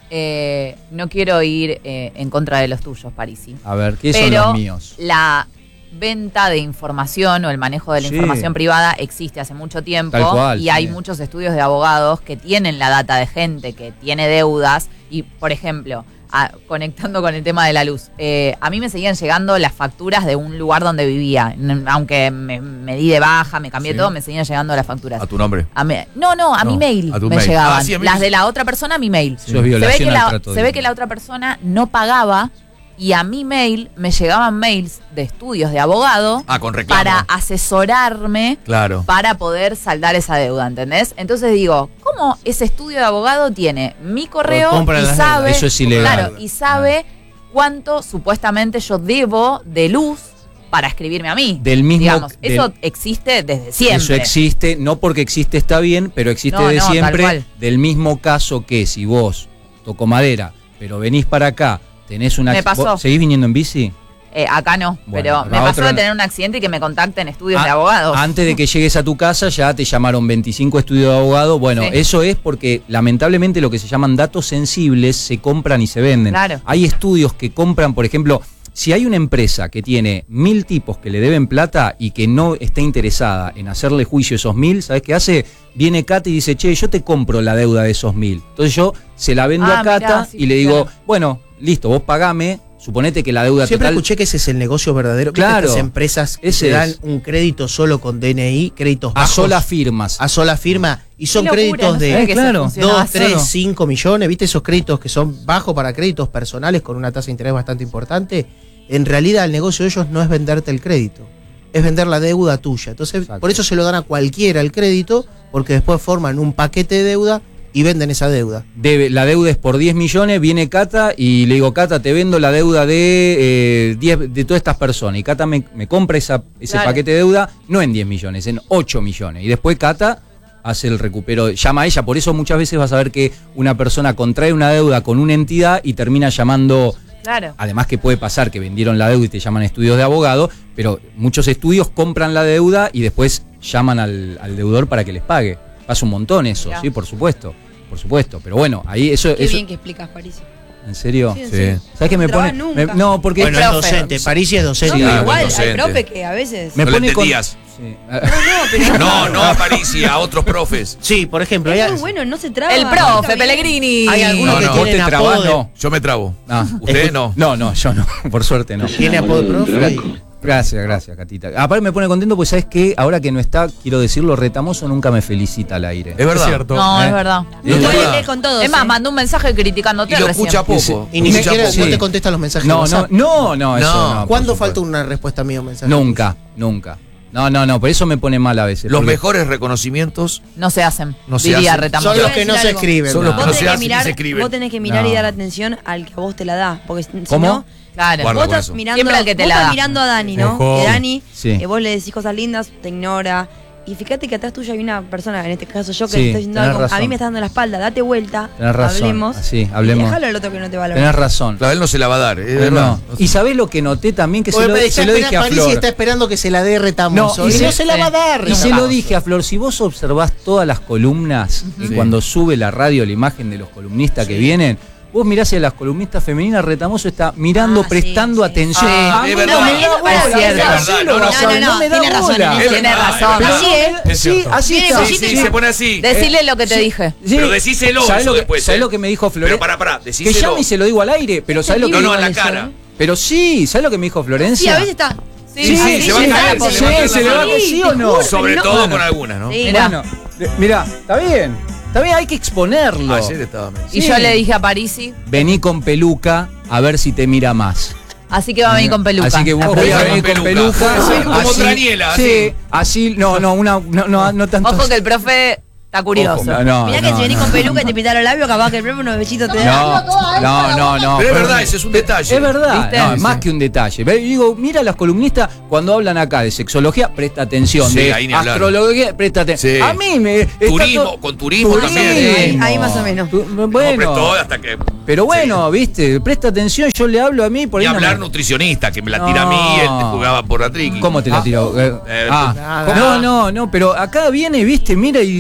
Speaker 12: eh, no quiero ir eh, en contra de los tuyos, Parisi.
Speaker 14: A ver, ¿qué son
Speaker 12: Pero
Speaker 14: los míos?
Speaker 12: la venta de información o el manejo de la
Speaker 14: Sí.
Speaker 12: información privada existe hace mucho tiempo.
Speaker 14: Tal cual,
Speaker 12: y
Speaker 14: sí.
Speaker 12: hay muchos estudios de abogados que tienen la data de gente que tiene deudas. Y, por ejemplo, a- conectando con el tema de la luz, eh, a mí me seguían llegando las facturas de un lugar donde vivía. N- Aunque me, me di de baja, me cambié
Speaker 13: Sí.
Speaker 12: todo, me seguían llegando las facturas.
Speaker 13: A tu nombre.
Speaker 12: A mi- no, no, a
Speaker 13: No,
Speaker 12: mi mail
Speaker 13: a tu
Speaker 12: me
Speaker 13: mail.
Speaker 12: llegaban.
Speaker 13: Ah, sí, a mí
Speaker 12: Las
Speaker 13: me-
Speaker 12: de la otra persona a mi mail.
Speaker 14: Eso es
Speaker 12: Se ve,
Speaker 14: violación
Speaker 12: que
Speaker 14: al
Speaker 12: la,
Speaker 14: trato
Speaker 12: se ve
Speaker 14: digno.
Speaker 12: que la otra persona no pagaba y a mi mail me llegaban mails de estudios de abogado
Speaker 13: Ah, con reclamo.
Speaker 12: para asesorarme
Speaker 13: Claro.
Speaker 12: para poder saldar esa deuda, ¿entendés? Entonces digo, ¿cómo ese estudio de abogado tiene mi correo
Speaker 14: Compra
Speaker 12: y
Speaker 14: las
Speaker 12: sabe,
Speaker 14: deudas. Eso es ilegal.
Speaker 12: claro, y sabe cuánto supuestamente yo debo de luz para escribirme a mí?
Speaker 14: Del mismo-
Speaker 12: Digamos,
Speaker 14: del-
Speaker 12: eso existe desde siempre.
Speaker 14: Eso existe, no porque existe está bien, pero existe
Speaker 12: No,
Speaker 14: de
Speaker 12: no, tal
Speaker 14: siempre.
Speaker 12: cual.
Speaker 14: Del mismo caso que si vos, toco madera, pero venís para acá, tenés una...
Speaker 12: Me pasó.
Speaker 14: ¿Vos ¿Seguís viniendo en bici?
Speaker 12: Eh, acá no,
Speaker 14: Bueno,
Speaker 12: pero me
Speaker 14: la
Speaker 12: pasó
Speaker 14: otra-
Speaker 12: de tener un accidente y que me contacten estudios
Speaker 14: Ah,
Speaker 12: de abogados.
Speaker 14: Antes de que llegues a tu casa ya te llamaron veinticinco estudios de abogado. Bueno,
Speaker 12: Sí.
Speaker 14: eso es porque lamentablemente lo que se llaman datos sensibles se compran y se venden.
Speaker 12: Claro.
Speaker 14: Hay estudios que compran, por ejemplo, si hay una empresa que tiene mil tipos que le deben plata y que no está interesada en hacerle juicio a esos mil, ¿sabes qué hace? Viene Cata y dice, che, yo te compro la deuda de esos mil. Entonces yo se la vendo
Speaker 12: Ah,
Speaker 14: a Cata
Speaker 12: mirá, sí,
Speaker 14: y le digo,
Speaker 12: claro.
Speaker 14: bueno, listo, vos pagame, suponete que la deuda
Speaker 6: Siempre
Speaker 14: total...
Speaker 6: escuché que ese es el negocio verdadero. ¿Viste
Speaker 14: Claro.
Speaker 6: estas empresas que
Speaker 14: Ese
Speaker 6: te dan
Speaker 14: es.
Speaker 6: un crédito solo con D N I, créditos
Speaker 14: A
Speaker 6: bajos.
Speaker 14: solas firmas.
Speaker 6: A sola firma. Y son
Speaker 12: Qué locura,
Speaker 6: créditos
Speaker 12: no
Speaker 6: de
Speaker 12: sabía que eso
Speaker 14: claro.
Speaker 12: funcionaba
Speaker 6: dos,
Speaker 12: así.
Speaker 6: tres, cinco millones. ¿Viste esos créditos que son bajos para créditos personales con una tasa de interés bastante importante? En realidad el negocio de ellos no es venderte el crédito, es vender la deuda tuya. Entonces,
Speaker 14: Exacto.
Speaker 6: por eso se lo dan a cualquiera el crédito, porque después forman un paquete de deuda y venden esa deuda.
Speaker 14: Debe, la deuda es por diez millones, viene Cata y le digo, Cata, te vendo la deuda de eh, diez de todas estas personas. Y Cata me, me compra esa, ese
Speaker 12: Claro.
Speaker 14: paquete de deuda, no en diez millones, en ocho millones. Y después Cata hace el recupero, llama a ella. Por eso muchas veces vas a ver que una persona contrae una deuda con una entidad y termina llamando...
Speaker 12: Claro.
Speaker 14: Además que puede pasar que vendieron la deuda y te llaman estudios de abogado, pero muchos estudios compran la deuda y después llaman al, al deudor para que les pague. Pasa un montón eso,
Speaker 5: Mirá.
Speaker 14: sí, por supuesto, por supuesto. Pero bueno, ahí eso...
Speaker 5: Qué
Speaker 14: eso
Speaker 5: bien que explicas, París.
Speaker 14: ¿En serio?
Speaker 5: Sí, en serio.
Speaker 14: ¿Sabes qué me
Speaker 5: No
Speaker 14: pone?
Speaker 5: trabas
Speaker 14: me-
Speaker 5: nunca.
Speaker 14: no, porque...
Speaker 6: Bueno, es
Speaker 12: profe.
Speaker 6: docente, París es docente.
Speaker 14: Sí,
Speaker 5: No,
Speaker 14: ah,
Speaker 5: pero igual,
Speaker 13: bueno,
Speaker 5: hay
Speaker 13: docente.
Speaker 5: profe que a veces.
Speaker 14: me
Speaker 13: No le
Speaker 14: pone con-
Speaker 13: entendías.
Speaker 14: Sí.
Speaker 5: No, no, pero.
Speaker 13: No, no a París y a otros profes.
Speaker 6: Sí, por ejemplo,
Speaker 5: Es
Speaker 6: hay,
Speaker 5: muy bueno, no se traba.
Speaker 12: El
Speaker 5: marca
Speaker 12: profe,
Speaker 5: bien.
Speaker 12: Pellegrini.
Speaker 6: hay algunos
Speaker 13: No,
Speaker 6: que
Speaker 13: no.
Speaker 14: ¿Vos te
Speaker 6: tienen
Speaker 14: trabás?
Speaker 6: apodo de,
Speaker 14: No.
Speaker 13: Yo me trabo.
Speaker 14: Ah,
Speaker 13: ¿Ustedes no?
Speaker 14: No, no, yo no, por suerte no.
Speaker 6: tiene apodo de profe. y-
Speaker 14: Gracias, gracias, Catita. Aparte me pone contento porque sabes que ahora que no está, quiero decirlo, Retamoso nunca me felicita al aire.
Speaker 13: Es verdad.
Speaker 15: Es cierto.
Speaker 12: No,
Speaker 14: ¿Eh?
Speaker 12: es verdad.
Speaker 13: Es
Speaker 5: No
Speaker 13: verdad.
Speaker 5: puede con todos.
Speaker 12: Es más,
Speaker 5: ¿eh?
Speaker 12: mandó un mensaje criticándote
Speaker 13: Y lo
Speaker 12: recién.
Speaker 13: escucha poco.
Speaker 6: Y ni
Speaker 14: Me-
Speaker 6: siquiera
Speaker 14: sí.
Speaker 6: no te contesta los mensajes. de
Speaker 14: No, no,
Speaker 6: WhatsApp.
Speaker 14: no, no, eso
Speaker 13: No.
Speaker 14: no. por
Speaker 6: ¿Cuándo
Speaker 14: supuesto.
Speaker 6: falta una respuesta mía o un mensaje?
Speaker 14: Nunca, nunca. No, no, no, por eso me pone mal a veces.
Speaker 13: Los
Speaker 14: porque-
Speaker 13: mejores reconocimientos
Speaker 12: No se hacen.
Speaker 13: No se
Speaker 12: diría
Speaker 13: hacen.
Speaker 12: Retamoso.
Speaker 6: Son los
Speaker 5: Yo
Speaker 6: que
Speaker 5: voy a
Speaker 6: no
Speaker 5: decir
Speaker 6: se
Speaker 5: algo.
Speaker 6: escriben.
Speaker 13: Son
Speaker 6: no.
Speaker 13: los que
Speaker 5: Vos
Speaker 13: no
Speaker 5: tenés
Speaker 13: se
Speaker 5: que
Speaker 13: hacen y
Speaker 5: mirar,
Speaker 13: se escriben.
Speaker 5: vos tenés que mirar
Speaker 14: No.
Speaker 5: y dar atención al que a vos te la da. Porque si
Speaker 14: ¿Cómo?
Speaker 5: no,
Speaker 12: Claro.
Speaker 13: Guarda
Speaker 5: vos
Speaker 13: con
Speaker 5: estás
Speaker 13: eso.
Speaker 5: mirando,
Speaker 12: Siempre al que te
Speaker 5: vos
Speaker 12: la
Speaker 5: estás
Speaker 12: da.
Speaker 5: mirando a Dani, ¿no?
Speaker 15: Ojo.
Speaker 5: Que Dani,
Speaker 14: Sí.
Speaker 5: eh, vos le decís cosas lindas, te ignora. Y fíjate que atrás tuyo hay una persona, en este caso yo, que
Speaker 14: Sí,
Speaker 5: le estoy diciendo
Speaker 14: tenés
Speaker 5: algo. A
Speaker 14: razón.
Speaker 5: mí me está dando la espalda, date vuelta,
Speaker 14: Tenés razón.
Speaker 5: hablemos.
Speaker 14: Así, hablemos.
Speaker 5: Y déjalo al otro que no te valora.
Speaker 14: Tenés razón.
Speaker 13: Claro, él no se la va a dar, es
Speaker 14: Eh,
Speaker 13: verdad.
Speaker 14: no. Y sabés lo que noté también que se
Speaker 6: Porque
Speaker 14: lo,
Speaker 6: está
Speaker 14: se lo dije
Speaker 6: esperando-
Speaker 14: a
Speaker 6: París
Speaker 14: Flor.
Speaker 6: está esperando que se la dé Retamoso.
Speaker 14: No,
Speaker 6: y
Speaker 14: y
Speaker 6: no
Speaker 14: se-
Speaker 6: se la va a dar.
Speaker 14: Y se
Speaker 6: Retamoso.
Speaker 14: lo dije a Flor, si vos observás todas las columnas y
Speaker 13: Sí.
Speaker 14: cuando sube la radio la imagen de los columnistas que vienen, vos mirás a las columnistas femeninas, Retamoso está mirando,
Speaker 5: Ah, sí,
Speaker 14: prestando
Speaker 5: sí.
Speaker 14: atención.
Speaker 12: Ah,
Speaker 14: A mí
Speaker 13: es
Speaker 14: no
Speaker 13: verdad.
Speaker 14: me da
Speaker 5: Es
Speaker 14: bola,
Speaker 12: cierto.
Speaker 14: es verdad,
Speaker 13: Es verdad.
Speaker 14: sí
Speaker 13: No,
Speaker 14: lo
Speaker 13: no,
Speaker 14: vas a
Speaker 5: no,
Speaker 14: ver,
Speaker 5: no,
Speaker 14: me da
Speaker 5: tiene razón
Speaker 14: bola.
Speaker 5: en
Speaker 13: Es
Speaker 5: eso.
Speaker 12: Tiene
Speaker 13: verdad,
Speaker 12: razón.
Speaker 13: es
Speaker 5: Así
Speaker 13: verdad.
Speaker 5: es.
Speaker 15: Es
Speaker 14: Sí,
Speaker 15: cierto.
Speaker 14: así
Speaker 5: Viene
Speaker 14: está.
Speaker 5: con
Speaker 13: Sí,
Speaker 5: cosita
Speaker 13: sí,
Speaker 5: y
Speaker 13: se pone así.
Speaker 12: Decirle lo que te dije.
Speaker 13: Pero decíselo
Speaker 14: ¿Sabés
Speaker 13: eso
Speaker 14: lo que,
Speaker 13: después,
Speaker 14: ¿sabés
Speaker 13: eh?
Speaker 14: lo que me dijo Florencia?
Speaker 13: Pero pará, pará,
Speaker 14: Que
Speaker 13: decíselo.
Speaker 14: llame y se lo digo al aire, pero ¿sabés lo que
Speaker 13: No, no,
Speaker 14: dijo?
Speaker 13: en la
Speaker 5: eso,
Speaker 13: cara.
Speaker 5: ¿eh?
Speaker 14: Pero sí, ¿sabés lo que me dijo Florencia?
Speaker 5: Sí, a veces está.
Speaker 12: Sí,
Speaker 14: Sí,
Speaker 12: sí,
Speaker 13: se va a
Speaker 12: sí,
Speaker 13: caer,
Speaker 12: está
Speaker 13: se le va a caer
Speaker 14: sí, se le va a
Speaker 13: la
Speaker 14: caer, ¿sí o no?
Speaker 13: Sobre
Speaker 5: no.
Speaker 13: todo
Speaker 14: Bueno.
Speaker 13: con algunas, ¿no?
Speaker 5: Sí.
Speaker 12: Mirá.
Speaker 14: Bueno, eh, mirá, está bien, está bien, hay que exponerlo.
Speaker 13: Ayer estaba medio.
Speaker 12: Y
Speaker 14: Sí.
Speaker 12: yo le dije a Parisi,
Speaker 14: Vení con peluca a ver si te mira más.
Speaker 12: así que va a venir con peluca.
Speaker 14: Así que vos
Speaker 12: La
Speaker 14: voy a
Speaker 12: próxima.
Speaker 14: venir con
Speaker 13: peluca.
Speaker 14: peluca.
Speaker 13: Puede ser como
Speaker 14: así-
Speaker 13: Traniela,
Speaker 14: Sí, así, no, no, una, no, no, no tanto.
Speaker 12: Ojo que el profe está curioso.
Speaker 14: No, no,
Speaker 5: Mirá que
Speaker 14: no,
Speaker 5: si venís
Speaker 14: no.
Speaker 5: con peluca y te pintaron los labios, capaz que el profe unos besitos te da.
Speaker 14: No, no, no, no.
Speaker 13: Pero es verdad, ese es un detalle.
Speaker 14: Es verdad,
Speaker 12: ¿Viste?
Speaker 14: no,
Speaker 12: Sí,
Speaker 14: más
Speaker 12: sí.
Speaker 14: que un detalle. Ve, Digo, mira las columnistas cuando hablan acá de sexología, presta atención.
Speaker 13: Sí,
Speaker 14: de
Speaker 13: ahí ni hablar.
Speaker 14: astrología, presta atención.
Speaker 13: Sí.
Speaker 14: A mí me. está
Speaker 13: Turismo,
Speaker 14: todo-
Speaker 13: con turismo también.
Speaker 5: Ahí- ahí más o menos.
Speaker 14: Tu-
Speaker 13: No,
Speaker 14: Bueno,
Speaker 13: prestó hasta que.
Speaker 14: pero bueno, viste, presta atención, yo le hablo a mí por
Speaker 13: Y
Speaker 14: ahí. no
Speaker 13: hablar
Speaker 14: me-
Speaker 13: nutricionista, que me la tira a mí, él
Speaker 14: No.
Speaker 13: jugaba por la triqui.
Speaker 14: ¿Cómo te la
Speaker 13: Ah,
Speaker 14: tiró? Eh,
Speaker 13: eh,
Speaker 14: ah,
Speaker 6: nada.
Speaker 14: no, no, no, pero acá viene, viste, mira, y yo lo veo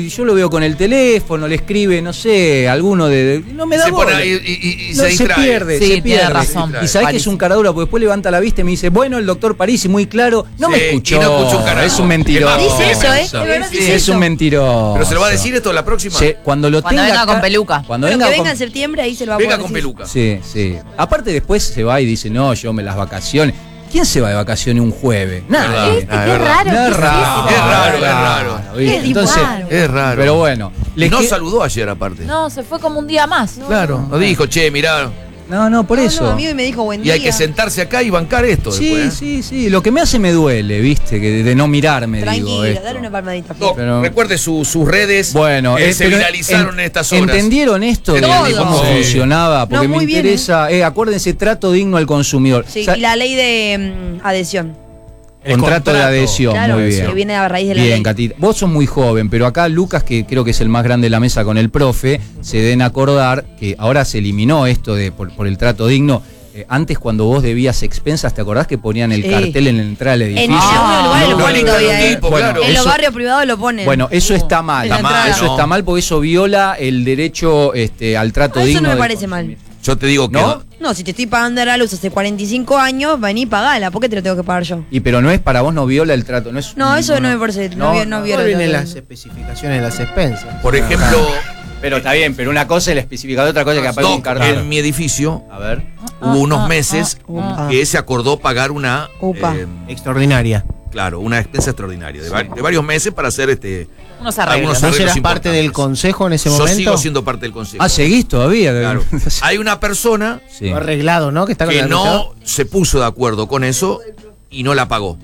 Speaker 14: veo con el teléfono, le escribe, no sé, alguno de. de- no me da
Speaker 13: Se pone
Speaker 14: bola.
Speaker 13: ahí y, y- y
Speaker 14: No,
Speaker 13: se distrae.
Speaker 14: pierde,
Speaker 12: Sí,
Speaker 14: se
Speaker 12: tiene
Speaker 14: pierde.
Speaker 12: razón.
Speaker 14: Y sabés que es un caradura, porque después levanta la vista y me dice, bueno, el doctor Parisi, muy claro. No
Speaker 13: Sí,
Speaker 14: me
Speaker 13: y
Speaker 14: escuchó.
Speaker 13: no escuchó un carajo.
Speaker 14: Es un mentiroso.
Speaker 5: Dice eso, ¿eh? De verdad
Speaker 14: Sí,
Speaker 5: dice
Speaker 14: es
Speaker 5: eso.
Speaker 14: un mentiroso.
Speaker 13: ¿Pero se lo va a decir esto la próxima?
Speaker 14: Se- cuando lo
Speaker 12: Cuando
Speaker 14: tenga
Speaker 12: venga
Speaker 14: acá-
Speaker 12: con peluca.
Speaker 14: Cuando
Speaker 5: Bueno,
Speaker 14: venga,
Speaker 5: que venga
Speaker 14: con-
Speaker 5: en septiembre, ahí se lo va a
Speaker 13: Venga
Speaker 5: poder
Speaker 13: con
Speaker 5: decir.
Speaker 13: peluca.
Speaker 14: Sí, sí. Aparte después se va y dice, no, yo me las vacaciones. ¿Quién se va de vacaciones un jueves? Nada.
Speaker 13: Este,
Speaker 14: No,
Speaker 13: qué
Speaker 14: es
Speaker 13: raro,
Speaker 14: No,
Speaker 13: ¿qué
Speaker 14: es
Speaker 13: es
Speaker 14: raro.
Speaker 13: eso? Es raro, es raro.
Speaker 14: ¿viste?
Speaker 5: Es
Speaker 14: Entonces,
Speaker 5: raro.
Speaker 13: Es raro.
Speaker 14: pero bueno. le
Speaker 13: Y no
Speaker 14: que-
Speaker 13: saludó ayer aparte.
Speaker 12: No, se fue como un día más.
Speaker 13: Claro. No dijo, che, mirá.
Speaker 14: No, no, por
Speaker 5: No,
Speaker 14: eso.
Speaker 5: no, amigo, y me dijo buen
Speaker 13: Y
Speaker 5: día.
Speaker 13: hay que sentarse acá y bancar esto
Speaker 14: Sí,
Speaker 13: después. ¿eh?
Speaker 14: sí, sí. Lo que me hace me duele, ¿viste? Que de no mirarme, digo.
Speaker 5: Tranquila,
Speaker 14: esto.
Speaker 5: dale una palmadita.
Speaker 13: Doc,
Speaker 14: Pero-
Speaker 13: recuerde su- sus redes.
Speaker 14: Bueno,
Speaker 13: eh,
Speaker 14: eh,
Speaker 13: se
Speaker 14: pero
Speaker 13: viralizaron
Speaker 14: en-
Speaker 13: en estas horas.
Speaker 14: ¿Entendieron esto de,
Speaker 5: Todo.
Speaker 14: de cómo
Speaker 13: Sí.
Speaker 14: funcionaba? Porque
Speaker 5: No,
Speaker 14: me
Speaker 5: muy bien,
Speaker 14: interesa, eh, acuérdense, trato digno al consumidor.
Speaker 5: Sí,
Speaker 14: O sea,
Speaker 5: y la ley de mm, adhesión.
Speaker 15: El
Speaker 14: contrato, de
Speaker 15: contrato.
Speaker 14: adhesión,
Speaker 5: Claro,
Speaker 14: muy bien.
Speaker 5: que viene a raíz de la
Speaker 14: Bien,
Speaker 5: ley.
Speaker 14: Catita. Vos sos muy joven, pero acá Lucas, que creo que es el más grande de la mesa con el profe, se deben acordar que ahora se eliminó esto de por, por el trato digno. Eh, antes, cuando vos debías expensas, ¿te acordás que ponían el
Speaker 5: Sí.
Speaker 14: cartel en la entrada del
Speaker 5: En
Speaker 14: edificio?
Speaker 5: algunos lugares
Speaker 13: no,
Speaker 5: lo ponen
Speaker 13: no,
Speaker 5: todavía,
Speaker 13: no,
Speaker 5: ¿eh?
Speaker 13: tipo,
Speaker 14: Bueno,
Speaker 13: claro.
Speaker 5: En los
Speaker 14: eso-
Speaker 5: barrios privados lo ponen.
Speaker 14: Bueno, eso está mal.
Speaker 5: Está mal,
Speaker 14: Eso
Speaker 13: no.
Speaker 14: está mal porque eso viola el derecho este, al trato
Speaker 5: Ah, eso
Speaker 14: digno.
Speaker 5: no me
Speaker 14: del
Speaker 5: parece mal.
Speaker 14: consumidor.
Speaker 13: Yo te digo que
Speaker 14: ¿No?
Speaker 13: no.
Speaker 5: No, si te estoy pagando la luz hace cuarenta y cinco años, vení y pagala. ¿Por qué te lo tengo que pagar yo?
Speaker 14: Y pero no es para vos, no viola el trato. No, es,
Speaker 5: No, eso no me parece. No, vi- no viola.
Speaker 6: No vienen
Speaker 5: todo.
Speaker 6: las especificaciones de las expensas.
Speaker 13: Por ejemplo,
Speaker 14: Pero está bien, pero una cosa es el especificador, otra cosa es que aparece un
Speaker 13: Doc,
Speaker 14: cartel.
Speaker 13: en mi edificio
Speaker 14: A ver.
Speaker 13: hubo unos
Speaker 12: ah,
Speaker 13: meses
Speaker 5: ah.
Speaker 13: que se acordó pagar una
Speaker 5: Upa.
Speaker 13: eh,
Speaker 6: Extraordinaria.
Speaker 13: claro, una expensa extraordinaria de, va- de varios meses para hacer este
Speaker 12: Unos
Speaker 13: algunos
Speaker 12: arreglos.
Speaker 6: ¿Vos
Speaker 13: arreglos
Speaker 6: eras parte del
Speaker 13: importantes.
Speaker 6: consejo en ese
Speaker 13: Yo
Speaker 6: momento?
Speaker 13: sigo siendo parte del consejo.
Speaker 14: Ah, ¿seguís todavía?
Speaker 13: Claro. Hay una persona
Speaker 14: Sí.
Speaker 6: Lo arreglado, ¿no? Que está con
Speaker 13: que
Speaker 6: el
Speaker 13: no
Speaker 6: administrador.
Speaker 13: se puso de acuerdo con eso y no la pagó.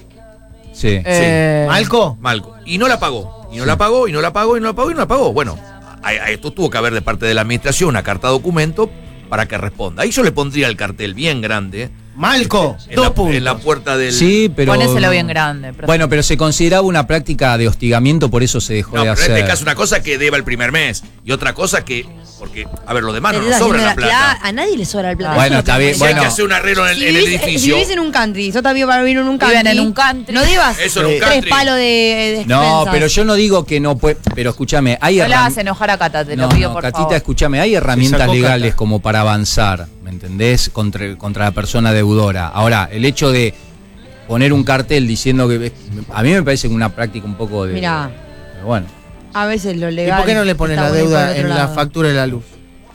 Speaker 14: Sí.
Speaker 5: Eh,
Speaker 6: ¿Malco?
Speaker 13: Malco. Y no la pagó. Y no la pagó, y no la pagó, y no la pagó, y no la pagó. Bueno, a, a esto tuvo que haber de parte de la administración una carta documento para que responda. Ahí yo le pondría el cartel bien grande
Speaker 6: Malco,
Speaker 13: en,
Speaker 6: dos
Speaker 13: la,
Speaker 6: puntos.
Speaker 13: en la puerta del.
Speaker 14: Sí, pero.
Speaker 12: Ponéselo bien grande. profe.
Speaker 14: Bueno, pero se consideraba una práctica de hostigamiento, por eso se dejó
Speaker 13: No,
Speaker 14: de
Speaker 13: pero
Speaker 14: hacer.
Speaker 13: en este caso una cosa que deba el primer mes y otra cosa que. Porque, a ver, lo demás no
Speaker 5: te
Speaker 13: nos
Speaker 5: estás
Speaker 13: sobra
Speaker 5: haciendo
Speaker 13: la
Speaker 5: la-
Speaker 13: plata.
Speaker 5: la- a nadie le sobra el plata.
Speaker 14: Bueno,
Speaker 5: Eso no
Speaker 14: está
Speaker 5: te
Speaker 14: bien,
Speaker 13: Si
Speaker 5: parece.
Speaker 13: hay que
Speaker 14: bueno.
Speaker 13: hacer un arreglo en el,
Speaker 5: Si
Speaker 13: en el
Speaker 5: vivís- eh,
Speaker 13: edificio.
Speaker 5: Si vivís en un country, yo también para vivir en un country.
Speaker 12: Viven en un country.
Speaker 5: No digas
Speaker 13: Eso en un
Speaker 5: tres
Speaker 13: country.
Speaker 5: palos de, de
Speaker 14: No,
Speaker 5: expensas.
Speaker 14: pero yo no digo que no puede. Pero escúchame, hay
Speaker 12: No le
Speaker 14: herram-
Speaker 12: hagas enojar a Cata, te
Speaker 14: No,
Speaker 12: lo pido
Speaker 14: no,
Speaker 12: por
Speaker 14: Catita,
Speaker 12: favor.
Speaker 14: escúchame, hay herramientas
Speaker 6: sacó
Speaker 14: legales
Speaker 6: Cata.
Speaker 14: como para avanzar, ¿me entendés? Contra, contra la persona deudora. Ahora, el hecho de poner un cartel diciendo que. A mí me parece una práctica un poco de.
Speaker 5: Mirá,
Speaker 14: Pero bueno.
Speaker 5: a veces lo
Speaker 6: ¿Y
Speaker 5: legal.
Speaker 6: por qué no le ponen
Speaker 5: está
Speaker 6: la
Speaker 5: bueno por
Speaker 6: deuda
Speaker 5: el otro
Speaker 6: en la
Speaker 5: lado.
Speaker 6: factura de la luz?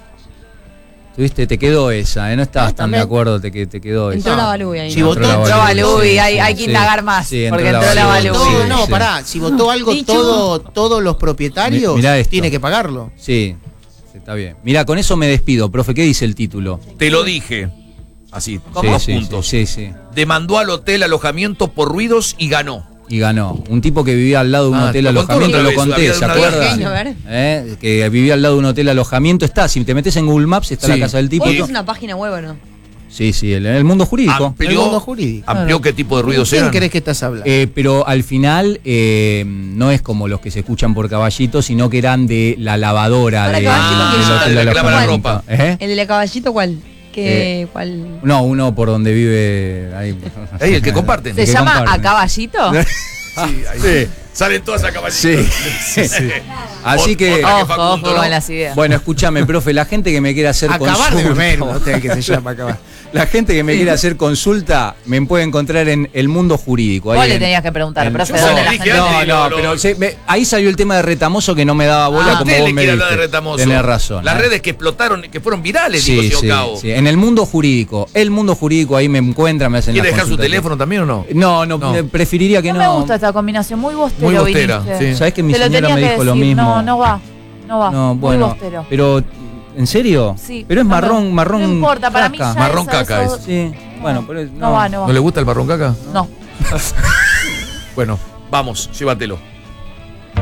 Speaker 14: Tuviste, te quedó esa, ¿eh? No estabas
Speaker 6: Ah,
Speaker 14: tan de
Speaker 6: también.
Speaker 14: acuerdo, te, que- te quedó
Speaker 5: Entró
Speaker 14: esa.
Speaker 5: la Balúi ahí.
Speaker 6: Si
Speaker 5: ¿no?
Speaker 6: votó-
Speaker 14: Entró
Speaker 12: Entró
Speaker 14: la
Speaker 12: Balúi,
Speaker 14: Balúi,
Speaker 12: hay,
Speaker 14: sí,
Speaker 12: hay que
Speaker 14: sí.
Speaker 12: indagar más.
Speaker 14: Sí,
Speaker 12: porque
Speaker 14: entró la
Speaker 12: entró la
Speaker 14: Balúi.
Speaker 12: Balúi.
Speaker 6: No,
Speaker 14: Sí,
Speaker 6: no,
Speaker 14: sí.
Speaker 6: pará. Si votó algo
Speaker 5: Dicho.
Speaker 6: todo, todos los propietarios,
Speaker 14: Mi- mirá esto.
Speaker 6: tiene que pagarlo.
Speaker 14: Sí, sí, está bien. Mira, con eso me despido, profe. ¿Qué dice el título?
Speaker 13: Te lo dije. Así, con
Speaker 14: Sí,
Speaker 13: dos
Speaker 14: sí,
Speaker 13: puntos.
Speaker 14: sí, sí, sí.
Speaker 13: Demandó al hotel alojamiento por ruidos y ganó.
Speaker 14: Y ganó. Un tipo que vivía al lado de un
Speaker 13: Ah,
Speaker 14: hotel
Speaker 13: lo contó
Speaker 14: alojamiento,
Speaker 13: otra
Speaker 14: lo
Speaker 13: vez,
Speaker 14: conté,
Speaker 13: había
Speaker 14: ¿se
Speaker 13: una
Speaker 14: acuerdan?
Speaker 5: Pequeño, a ver.
Speaker 14: ¿Eh? Que vivía al lado de un hotel alojamiento. Está, si te metes en Google Maps, está
Speaker 13: Sí.
Speaker 14: la casa del tipo.
Speaker 5: ¿Vos tenés una página web o no?
Speaker 14: Sí, sí, el, el mundo jurídico.
Speaker 6: El
Speaker 13: Amplió,
Speaker 6: mundo jurídico.
Speaker 13: amplió qué tipo de ruidos
Speaker 6: ¿Quién
Speaker 13: eran.
Speaker 6: crees que estás hablando?
Speaker 14: Eh, pero al final eh, no es como los que se escuchan por Caballito, sino que eran de la lavadora
Speaker 5: Para
Speaker 14: de,
Speaker 5: Caballito,
Speaker 14: del
Speaker 5: que yo-
Speaker 14: hotel
Speaker 13: el que lava la
Speaker 14: alojamiento.
Speaker 13: ropa.
Speaker 14: ¿Eh?
Speaker 5: ¿El de la caballito cuál? ¿Qué, cuál?
Speaker 14: No, uno por donde vive ahí.
Speaker 13: Ahí, el que comparten.
Speaker 12: ¿Se
Speaker 14: El que
Speaker 12: llama
Speaker 14: comparten.
Speaker 12: A Caballito?
Speaker 13: Sí, ahí. Salen todas a caballito.
Speaker 14: Sí. Así que.
Speaker 13: Otra que
Speaker 12: Ojo,
Speaker 13: Facundo,
Speaker 12: ojo
Speaker 13: ¿no?
Speaker 12: con las ideas.
Speaker 14: Bueno, escúchame, profe, la gente que me quiera hacer
Speaker 6: Acabar de
Speaker 14: consulta.
Speaker 6: beber, no sé qué se llama acabar.
Speaker 14: La gente que me quiera hacer consulta me puede encontrar en El Mundo Jurídico. ahí
Speaker 12: Vos le
Speaker 14: en-
Speaker 12: tenías que preguntar,
Speaker 14: en-
Speaker 12: profe,
Speaker 13: Yo
Speaker 12: ¿dónde
Speaker 13: se
Speaker 12: la
Speaker 13: lo dije
Speaker 12: gente?
Speaker 13: antes.
Speaker 14: No,
Speaker 13: y
Speaker 14: no,
Speaker 13: lo-
Speaker 14: pero
Speaker 13: lo-
Speaker 14: se- me- ahí salió el tema de Retamoso que no me daba bola
Speaker 12: Ah.
Speaker 14: como
Speaker 13: Usted
Speaker 14: vos
Speaker 13: le
Speaker 14: me
Speaker 13: quiere
Speaker 14: dijiste.
Speaker 13: hablar de Retamoso.
Speaker 14: Tenés razón.
Speaker 13: Las
Speaker 14: ¿eh?
Speaker 13: redes que explotaron, que fueron virales,
Speaker 14: Sí,
Speaker 13: digo,
Speaker 14: sí,
Speaker 13: señor Cabo.
Speaker 14: sí. En El Mundo Jurídico. El Mundo Jurídico ahí me encuentra, me hacen
Speaker 13: ¿Quiere
Speaker 14: las
Speaker 13: dejar su
Speaker 14: consultas.
Speaker 13: teléfono también o no?
Speaker 14: No, no,
Speaker 13: No.
Speaker 14: eh, preferiría que
Speaker 12: No,
Speaker 14: no.
Speaker 12: me gusta esta combinación, muy bostero
Speaker 13: Muy bostera,
Speaker 12: viniste.
Speaker 13: sí.
Speaker 14: ¿Sabés que mi
Speaker 12: Te lo
Speaker 14: señora
Speaker 12: tenías
Speaker 14: me
Speaker 12: que
Speaker 14: dijo lo
Speaker 12: decir.
Speaker 14: mismo?
Speaker 12: No, no va, no va.
Speaker 14: No,
Speaker 12: muy
Speaker 14: bueno,
Speaker 12: bostero.
Speaker 14: pero ¿en serio?
Speaker 12: Sí,
Speaker 14: Pero es
Speaker 12: no me-
Speaker 14: marrón, marrón.
Speaker 12: No importa, para mí
Speaker 14: caca.
Speaker 12: ya
Speaker 13: Marrón
Speaker 12: eso-
Speaker 13: caca
Speaker 12: eso-
Speaker 13: es.
Speaker 14: Sí, bueno, pero es-
Speaker 12: No va, no va.
Speaker 13: ¿No le gusta el marrón caca?
Speaker 12: No.
Speaker 13: Bueno, vamos, llévatelo.